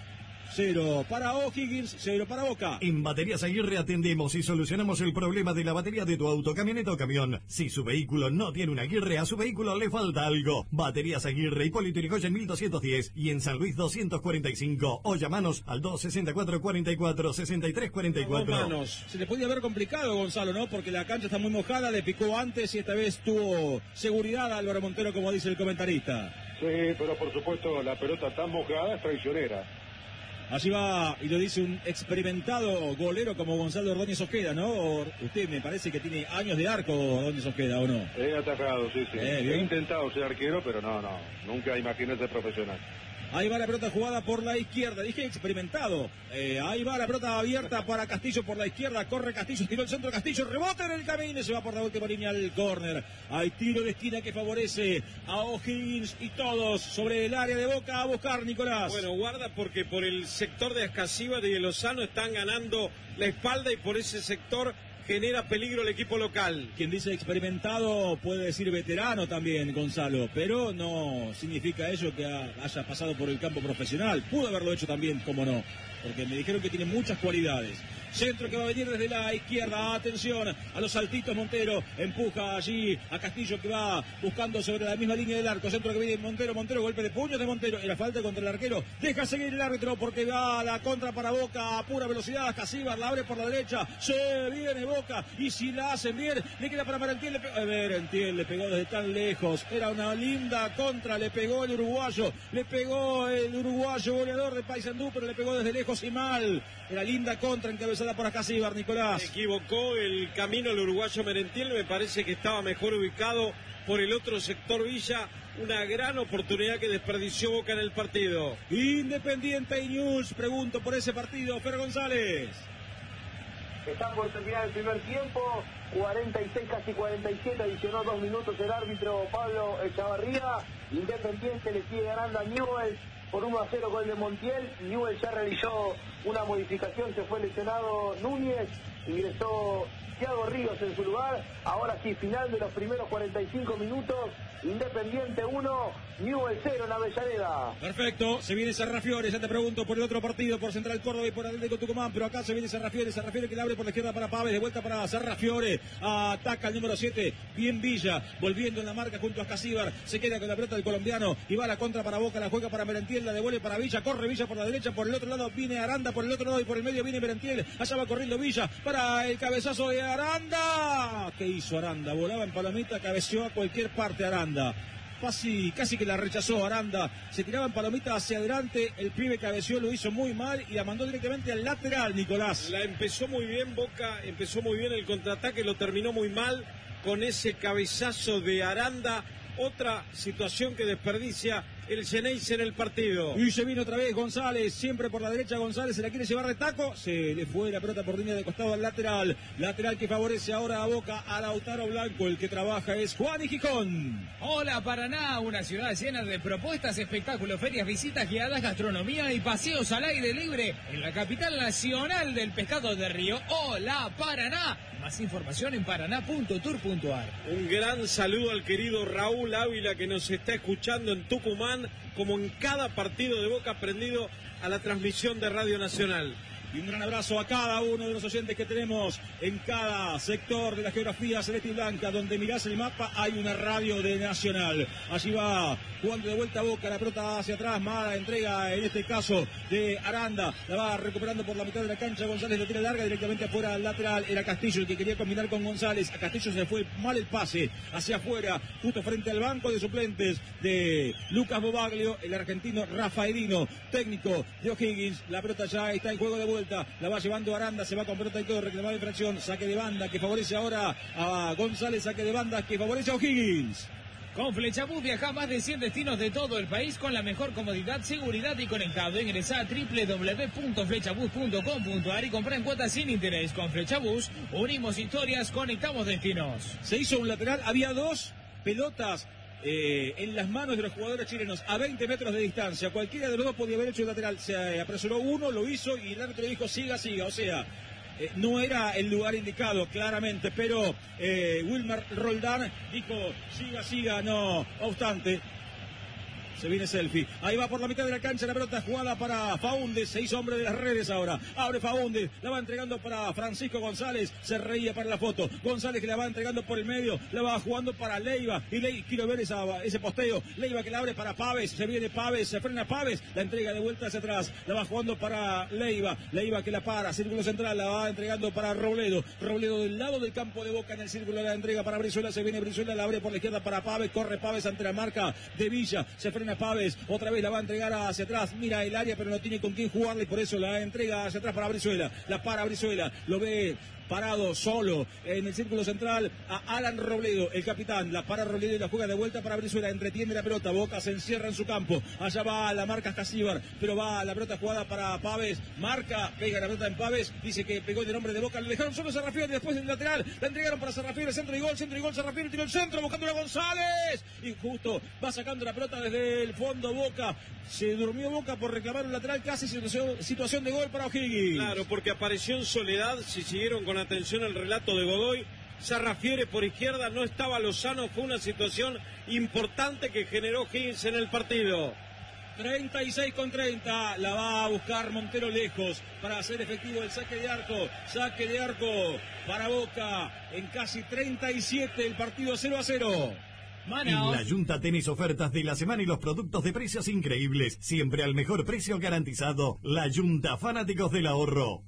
0 para O'Higgins, 0 para Boca. En Baterías Aguirre atendemos y solucionamos el problema de la batería de tu auto, camioneta o camión. Si su vehículo no tiene una Aguirre, a su vehículo le falta algo. Baterías Aguirre, Hipólito Yrigoyen 1210 y en San Luis 245. O llamanos al 264 44 63 44. Manos. Se le podía haber complicado, Gonzalo, ¿no? Porque la cancha está muy mojada, le picó antes y esta vez tuvo seguridad a Álvaro Montero, como dice el comentarista. Sí, pero por supuesto la pelota tan mojada es traicionera. Allí va, y lo dice un experimentado golero como Gonzalo Ordóñez Ojeda, ¿no? Usted me parece que tiene años de arco, Ordóñez Ojeda, ¿o no? He atajado, sí. Bien. He intentado ser arquero, pero no, nunca imaginé ser profesional. Ahí va la pelota jugada por la izquierda, dije experimentado. Ahí va la pelota abierta para Castillo por la izquierda, corre Castillo, tiró el centro, Castillo, rebota en el camino y se va por la última línea al córner. Hay tiro de esquina que favorece a O'Higgins y todos sobre el área de Boca a buscar, Nicolás. Bueno, guarda porque por el sector de Ascasíbar y de Lozano están ganando la espalda y por ese sector genera peligro el equipo local. Quien dice experimentado puede decir veterano también, Gonzalo, pero no significa ello que haya pasado por el campo profesional. Pudo haberlo hecho también, como no, porque me dijeron que tiene muchas cualidades. Centro que va a venir desde la izquierda, atención a los saltitos, Montero empuja allí a Castillo que va buscando sobre la misma línea del arco, centro que viene Montero, golpe de puños de Montero, era falta contra el arquero, deja seguir el árbitro porque va a la contra para Boca a pura velocidad, Ascasíbar la abre por la derecha, se viene Boca y si la hacen bien, le queda para Merentiel, Merentiel le pegó desde tan lejos, era una linda contra, le pegó el uruguayo goleador de Paysandú, pero le pegó desde lejos y mal, era linda contra encabezada por Ascasíbar, Nicolás. Se equivocó el camino el uruguayo Merentiel, me parece que estaba mejor ubicado por el otro sector Villa, una gran oportunidad que desperdició Boca en el partido. Independiente y News, pregunto por ese partido, Fer González. Está por terminar el primer tiempo, 46, casi 47, adicionó 2 minutos el árbitro Pablo Echavarría. Independiente le sigue ganando a Newell's por 1-0 gol de Montiel. Newell's ya realizó una modificación, se fue lesionado Núñez, ingresó Thiago Ríos en su lugar. Ahora sí, final de los primeros 45 minutos, Independiente 1, Newell's 0 en Avellaneda. Perfecto, se viene Sarrafiore, ya te pregunto por el otro partido, por Central Córdoba y por Atlético Tucumán, pero acá se viene Sarrafiore que le abre por la izquierda para Pávez, de vuelta para Sarrafiore, ataca el número 7, bien Villa, volviendo en la marca junto a Ascasíbar, se queda con la pelota del colombiano y va a la contra para Boca, la juega para Merentiel, la devuelve para Villa, corre Villa por la derecha, por el otro lado viene Aranda, por el otro lado y por el medio viene Merentiel, allá va corriendo Villa para el cabezazo de Aranda. ¿Qué hizo Aranda? Volaba en palomita, cabeció a cualquier parte Aranda. Casi que la rechazó Aranda, se tiraba en palomita hacia adelante, el pibe cabeció, lo hizo muy mal y la mandó directamente al lateral, Nicolás. La empezó muy bien Boca, empezó muy bien el contraataque, lo terminó muy mal con ese cabezazo de Aranda, otra situación que desperdicia el Xeneize en el partido. Y se vino otra vez González, siempre por la derecha González, se la quiere llevar de taco, se le fue la pelota por línea de costado al lateral que favorece ahora a Boca, a Lautaro Blanco, el que trabaja es Juan y Gijón. Hola Paraná, una ciudad llena de propuestas, espectáculos, ferias, visitas guiadas, gastronomía y paseos al aire libre en la capital nacional del pescado de río. Hola Paraná, más información en paraná.tour.ar. Un gran saludo al querido Raúl Ávila que nos está escuchando en Tucumán, como en cada partido de Boca, prendido a la transmisión de Radio Nacional. Y un gran abrazo a cada uno de los oyentes que tenemos en cada sector de la geografía celeste y blanca. Donde mirás el mapa hay una radio de Nacional. Allí va jugando de vuelta a Boca, la pelota hacia atrás, mala entrega en este caso de Aranda. La va recuperando por la mitad de la cancha, González la tira larga directamente afuera al lateral. Era Castillo el que quería combinar con González. A Castillo se le fue mal el pase hacia afuera, justo frente al banco de suplentes de Lucas Bobaglio, el argentino Rafaelino, técnico de O'Higgins. La pelota ya está en juego de vuelta. La va llevando Aranda, se va con pelota y todo, reclamada infracción, saque de banda que favorece ahora a González, saque de banda que favorece a O'Higgins. Con Flechabús viaja a más de 100 destinos de todo el país con la mejor comodidad, seguridad y conectado. Ingresá a www.flechabus.com.ar y comprá en cuotas sin interés. Con Flechabús unimos historias, conectamos destinos. Se hizo un lateral, había dos pelotas en las manos de los jugadores chilenos a 20 metros de distancia. Cualquiera de los dos podía haber hecho el lateral. Se apresuró uno, lo hizo y el árbitro dijo siga. O sea, no era el lugar indicado claramente, pero Wilmar Roldán dijo siga, no obstante. Se viene Selfie. Ahí va por la mitad de la cancha la pelota jugada para Faúndez. 6 hombres de las redes ahora. Abre Faúndez. La va entregando para Francisco González. Se reía para la foto. González que la va entregando por el medio. La va jugando para Leiva. Y quiero ver ese posteo. Leiva que la abre para Paves. Se viene Paves. Se frena Paves. La entrega de vuelta hacia atrás. La va jugando para Leiva. Leiva que la para. Círculo central. La va entregando para Robledo. Robledo del lado del campo de Boca en el círculo. La entrega para Brizuela. Se viene Brizuela. La abre por la izquierda para Paves. Corre Paves ante la marca de Villa. Se frena Paves, otra vez la va a entregar hacia atrás, mira el área pero no tiene con quién jugarle y por eso la entrega hacia atrás para Brizuela, la para Brizuela, lo ve parado solo en el círculo central a Alan Robledo, el capitán, la para Robledo y la juega de vuelta para Brizuela, entretiene la pelota, Boca se encierra en su campo, allá va la marca Casíbar, pero va la pelota jugada para Paves, marca, pega la pelota en Paves, dice que pegó el nombre de Boca, le dejaron solo Sarrafiori, después del lateral, la entregaron para Sarrafiori, centro y gol, Sarrafiori tiró el centro, buscando a González, y justo va sacando la pelota desde el fondo Boca, se durmió Boca por reclamar un lateral, casi situación de gol para O'Higgins. Claro, porque apareció en soledad, si siguieron con atención el relato de Godoy, Sarrafiore por izquierda, no estaba Lozano, fue una situación importante que generó O'Higgins en el partido. 36-30, la va a buscar Montero lejos para hacer efectivo el saque de arco para Boca en casi 37, el partido 0-0. En la Junta tenés ofertas de la semana y los productos de precios increíbles, siempre al mejor precio garantizado. La Junta, fanáticos del ahorro.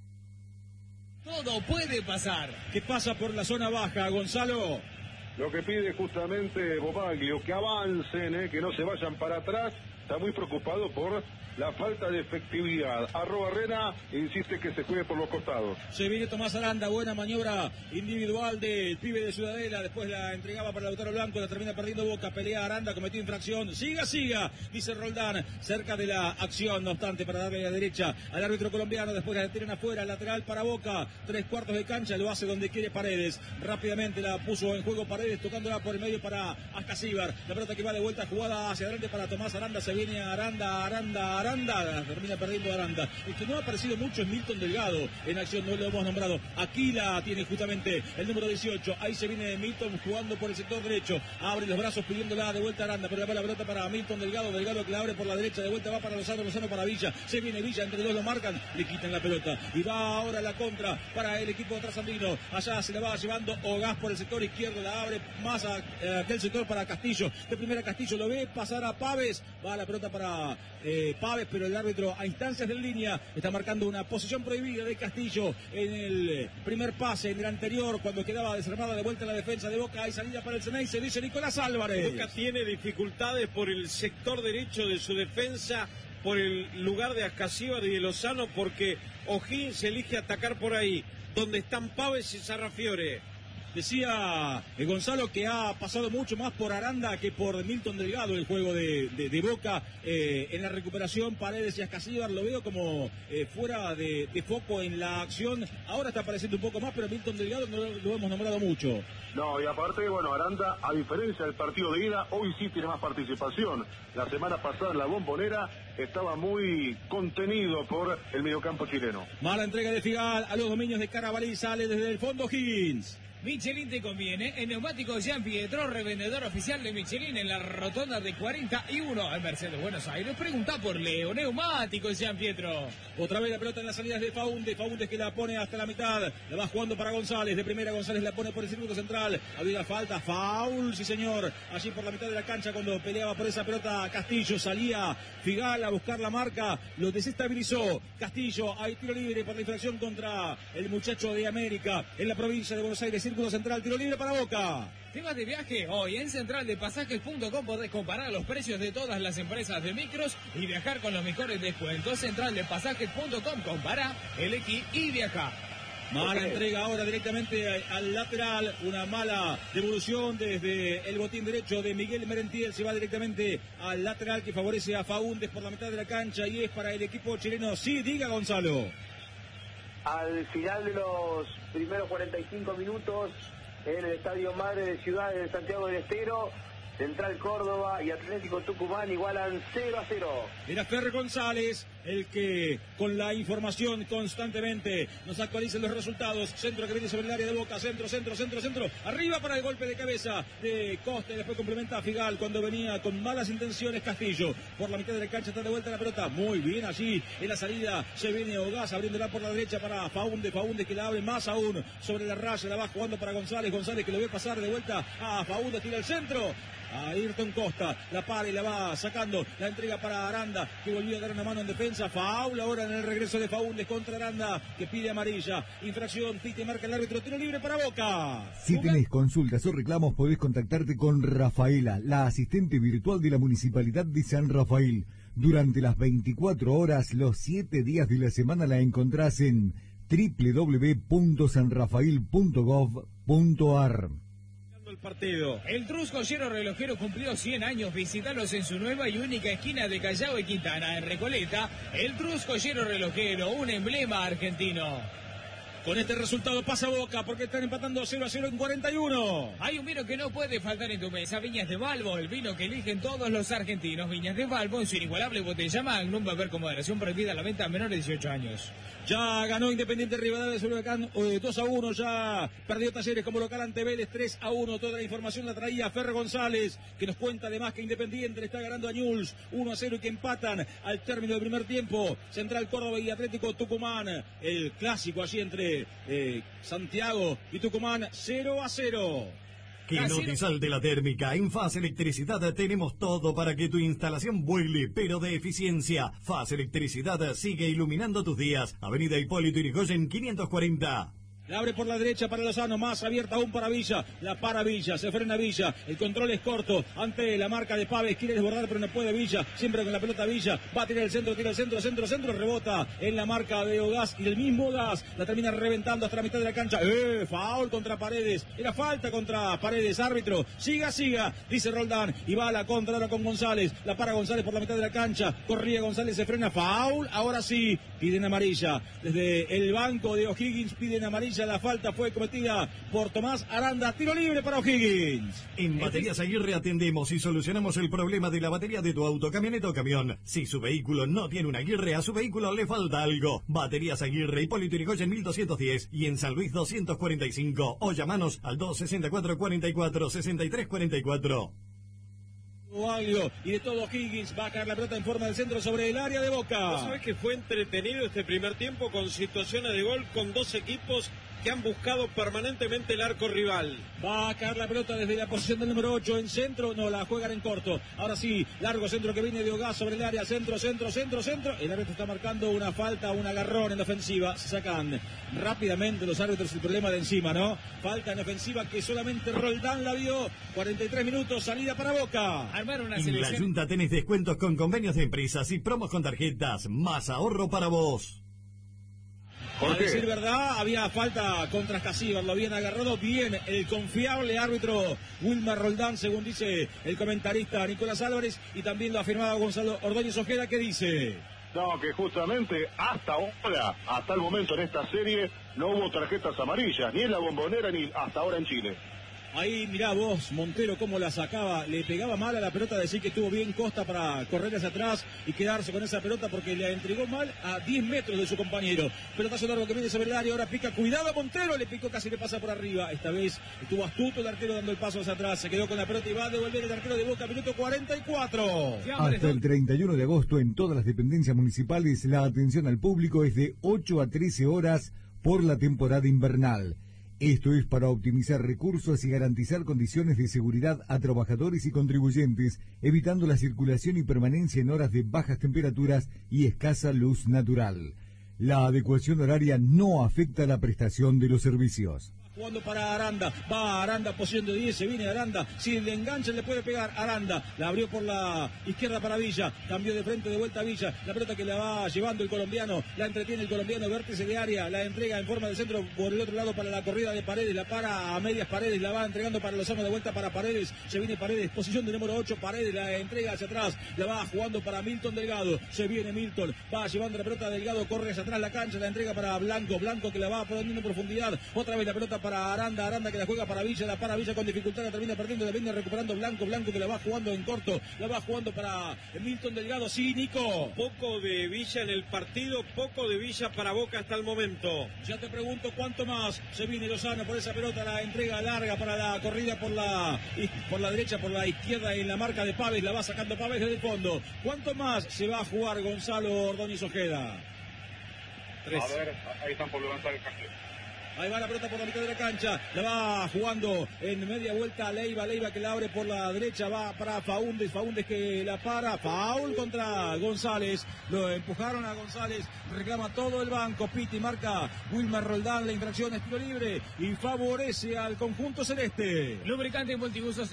Todo puede pasar. ¿Qué pasa por la zona baja, Gonzalo? Lo que pide justamente Bobaglio, que avancen, que no se vayan para atrás. Está muy preocupado por la falta de efectividad. Arrobarrena insiste que se juegue por los costados. Se viene Tomás Aranda, buena maniobra individual del pibe de Ciudadela, después la entregaba para Lautaro Blanco, la termina perdiendo Boca, pelea Aranda, cometió infracción, siga, dice Roldán, cerca de la acción, no obstante, para darle a la derecha al árbitro colombiano, después la tiran afuera, lateral para Boca, 3/4 de cancha, lo hace donde quiere Paredes, rápidamente la puso en juego Paredes, tocándola por el medio para Ascasíbar, la pelota que va de vuelta, jugada hacia adelante para Tomás Aranda, se viene Aranda, termina perdiendo Aranda. El que no ha aparecido mucho es Milton Delgado en acción, no lo hemos nombrado. Aquí la tiene justamente el número 18. Ahí se viene Milton jugando por el sector derecho. Abre los brazos pidiéndola de vuelta a Aranda, pero le va la pelota para Milton Delgado. Delgado que la abre por la derecha, de vuelta va para Lozano para Villa. Se viene Villa, entre dos lo marcan, le quitan la pelota. Y va ahora la contra para el equipo trasandino. Allá se la va llevando Ogás por el sector izquierdo, la abre más a aquel sector para Castillo. De primera Castillo lo ve pasar a Paves. Va la pelota para Paves, pero el árbitro a instancias de línea está marcando una posición prohibida de Castillo en el primer pase, en el anterior, cuando quedaba desarmada de vuelta la defensa de Boca. Hay salida para el Ceney, se dice Nicolás Álvarez. Boca tiene dificultades por el sector derecho de su defensa, por el lugar de Ascasíbar y de Lozano, porque O'Higgins elige atacar por ahí, donde están Paves y Sarrafiore. Decía Gonzalo que ha pasado mucho más por Aranda que por Milton Delgado el juego de Boca en la recuperación. Paredes y Ascasíbar lo veo como fuera de foco en la acción. Ahora está apareciendo un poco más, pero Milton Delgado no lo hemos nombrado mucho. No, y aparte, bueno, Aranda, a diferencia del partido de ida, hoy sí tiene más participación. La semana pasada en la Bombonera estaba muy contenido por el mediocampo chileno. Mala entrega de Figal a los dominios de Carabalí, sale desde el fondo Higgins. Michelin te conviene. En Neumáticos Jean Pietro, revendedor oficial de Michelin en la rotonda de 41 en Mercedes, Buenos Aires. Pregunta por Leo. Neumáticos Jean Pietro. Otra vez la pelota en las salidas de Faúndez. Faúndez que la pone hasta la mitad. La va jugando para González. De primera González la pone por el círculo central. Había falta. Foul, sí señor. Allí por la mitad de la cancha cuando peleaba por esa pelota Castillo. Salía Figal a buscar la marca. Lo desestabilizó. Castillo. Hay tiro libre por la infracción contra el muchacho de América en la provincia de Buenos Aires. Círculo central, tiro libre para Boca. Temas de viaje, hoy en centraldepasajes.com podés comparar los precios de todas las empresas de micros y viajar con los mejores descuentos. Centraldepasajes.com, compara, elegí y viaja. Mala entrega ahora directamente al lateral, una mala devolución desde el botín derecho de Miguel Merentiel, se va directamente al lateral que favorece a Faúndez por la mitad de la cancha y es para el equipo chileno. Sí, diga Gonzalo. Al final de los primeros 45 minutos en el Estadio Madre de Ciudad de Santiago del Estero, Central Córdoba y Atlético Tucumán igualan 0-0. Era Fer González el que con la información constantemente nos actualiza los resultados. Centro que viene sobre el área de Boca, centro, arriba para el golpe de cabeza de Costa y después complementa a Figal cuando venía con malas intenciones Castillo. Por la mitad de la cancha está de vuelta la pelota, muy bien allí en la salida, se viene Ogaz abriéndola por la derecha para Faúndez que la abre más aún sobre la raya, la va jugando para González que lo ve pasar de vuelta a Faúndez, tira el centro. A Ayrton Costa, la para y la va sacando, la entrega para Aranda, que volvió a dar una mano en defensa, faul ahora en el regreso de Faúndez contra Aranda, que pide amarilla, infracción, pite, marca el árbitro, tiro libre para Boca. Si tenés consultas o reclamos podés contactarte con Rafaela, la asistente virtual de la Municipalidad de San Rafael. Durante las 24 horas, los 7 días de la semana la encontrás en www.sanrafael.gov.ar. El partido. El Trusco Hierro Relojero cumplió 100 años. Visítalos en su nueva y única esquina de Callao y Quintana, en Recoleta. El Trusco Hierro Relojero, un emblema argentino. Con este resultado pasa Boca porque están empatando 0-0 en 41. Hay un vino que no puede faltar en tu mesa, Viñas de Balbo, el vino que eligen todos los argentinos. Viñas de Balbo en su inigualable botella Magnum, beber con moderación, prohibida la venta a menores de 18 años. Ya ganó Independiente Rivadavia sobre Huracán 2-1, ya perdió Talleres como local ante Vélez 3-1. Toda la información la traía Fer González, que nos cuenta además que Independiente le está ganando a Newell's 1-0 y que empatan al término del primer tiempo. Central Córdoba y Atlético Tucumán, el clásico allí entre Santiago y Tucumán, 0-0. Que no te salte la térmica. En FAS Electricidad tenemos todo para que tu instalación vuele, pero de eficiencia. FAS Electricidad sigue iluminando tus días. Avenida Hipólito Yrigoyen 540. La abre por la derecha para Lozano, más abierta aún para Villa, la para Villa, se frena Villa, el control es corto ante la marca de Paves, quiere desbordar pero no puede Villa, siempre con la pelota Villa, va a tirar el centro, rebota en la marca de Ogaz y el mismo Ogaz la termina reventando hasta la mitad de la cancha. Faul contra Paredes, era falta contra Paredes, árbitro, siga, dice Roldán, y va a la contra ahora con González, la para González por la mitad de la cancha, corría González, se frena, faul, ahora sí, piden amarilla, desde el banco de O'Higgins piden amarilla. La falta fue cometida por Tomás Aranda. Tiro libre para O'Higgins. En Baterías Aguirre atendemos y solucionamos el problema de la batería de tu auto, camioneta o camión. Si su vehículo no tiene una Aguirre, a su vehículo le falta algo. Baterías Aguirre, Hipólito Yrigoyen 1210 y en San Luis 245. O llamanos al 264-44-6344. Y de todo O'Higgins va a caer la pelota en forma del centro sobre el área de Boca. ¿Vos sabés que fue entretenido este primer tiempo con situaciones de gol con dos equipos que han buscado permanentemente el arco rival? Va a caer la pelota desde la posición del número 8 en centro, no, la juegan en corto. Ahora sí, largo centro que viene de Ogaz sobre el área, centro. El árbitro está marcando una falta, un agarrón en la ofensiva. Se sacan rápidamente los árbitros el problema de encima, ¿no? Falta en ofensiva que solamente Roldán la vio. 43 minutos, salida para Boca. Armar una En selección. la Junta tenés descuentos con convenios de empresas y promos con tarjetas. Más ahorro para vos. A decir verdad, había falta contra Casíbar, lo habían agarrado bien el confiable árbitro Wilmar Roldán, según dice el comentarista Nicolás Álvarez, y también lo afirmaba Gonzalo Ordóñez Ojeda, que dice... No, que justamente hasta ahora, hasta el momento en esta serie, no hubo tarjetas amarillas, ni en la Bombonera ni hasta ahora en Chile. Ahí mirá vos, Montero cómo la sacaba, le pegaba mal a la pelota, decir que estuvo bien Costa para correr hacia atrás y quedarse con esa pelota porque le entregó mal a 10 metros de su compañero. Pelotazo largo que viene sobre el área, ahora pica, cuidado Montero, le picó, casi le pasa por arriba. Esta vez estuvo astuto el arquero dando el paso hacia atrás, se quedó con la pelota y va a devolver el arquero de Boca, minuto 44. Hasta el 31 de agosto en todas las dependencias municipales la atención al público es de 8 a 13 horas por la temporada invernal. Esto es para optimizar recursos y garantizar condiciones de seguridad a trabajadores y contribuyentes, evitando la circulación y permanencia en horas de bajas temperaturas y escasa luz natural. La adecuación horaria no afecta la prestación de los servicios. Jugando para Aranda, va Aranda, posición de 10, se viene Aranda, si le engancha le puede pegar Aranda, la abrió por la izquierda para Villa, cambió de frente de vuelta a Villa, la pelota que la va llevando el colombiano, la entretiene el colombiano, vértice de área, la entrega en forma de centro por el otro lado para la corrida de Paredes, la para a medias Paredes, la va entregando para Lozano de vuelta para Paredes, se viene Paredes, posición de número 8, Paredes, la entrega hacia atrás, la va jugando para Milton Delgado, se viene Milton, va llevando la pelota Delgado, corre hacia atrás la cancha, la entrega para Blanco, Blanco que la va poniendo en profundidad, otra vez la pelota para para Aranda, Aranda que la juega para Villa, la para Villa con dificultad, la termina perdiendo, la viene recuperando Blanco, Blanco que la va jugando en corto, la va jugando para Milton Delgado, sí, Nico. Poco de Villa en el partido, poco de Villa para Boca hasta el momento. Ya te pregunto cuánto más. Se viene Lozano por esa pelota, la entrega larga para la corrida por la derecha, por la izquierda en la marca de Pávez, la va sacando Pávez desde el fondo. ¿Cuánto más se va a jugar Gonzalo Ordóñez Ojeda? 3. A ver, ahí están por levantar el café. Ahí va la pelota por la mitad de la cancha, la va jugando en media vuelta Leiva, Leiva que la abre por la derecha, va para Faúndez, Faúndez que la para, faul contra González, lo empujaron a González, reclama todo el banco, Piti marca Wilmer Roldán, la infracción es tiro libre y favorece al conjunto celeste. Lubricante multiusos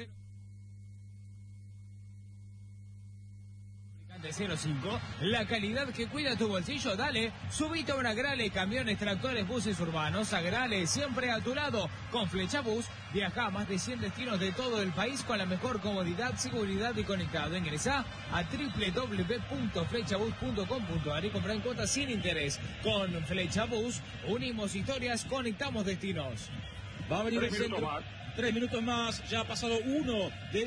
05, la calidad que cuida tu bolsillo, dale, subite a una Grale, camiones, tractores, buses urbanos, a Grale, siempre a tu lado, con Flechabús, viaja a más de 100 destinos de todo el país con la mejor comodidad, seguridad y conectado. Ingresá a www.flechabus.com.ar y comprá en cuotas sin interés. Con Flechabús, unimos historias, conectamos destinos. Va a venir el centro. 3 minutos más, ya ha pasado uno de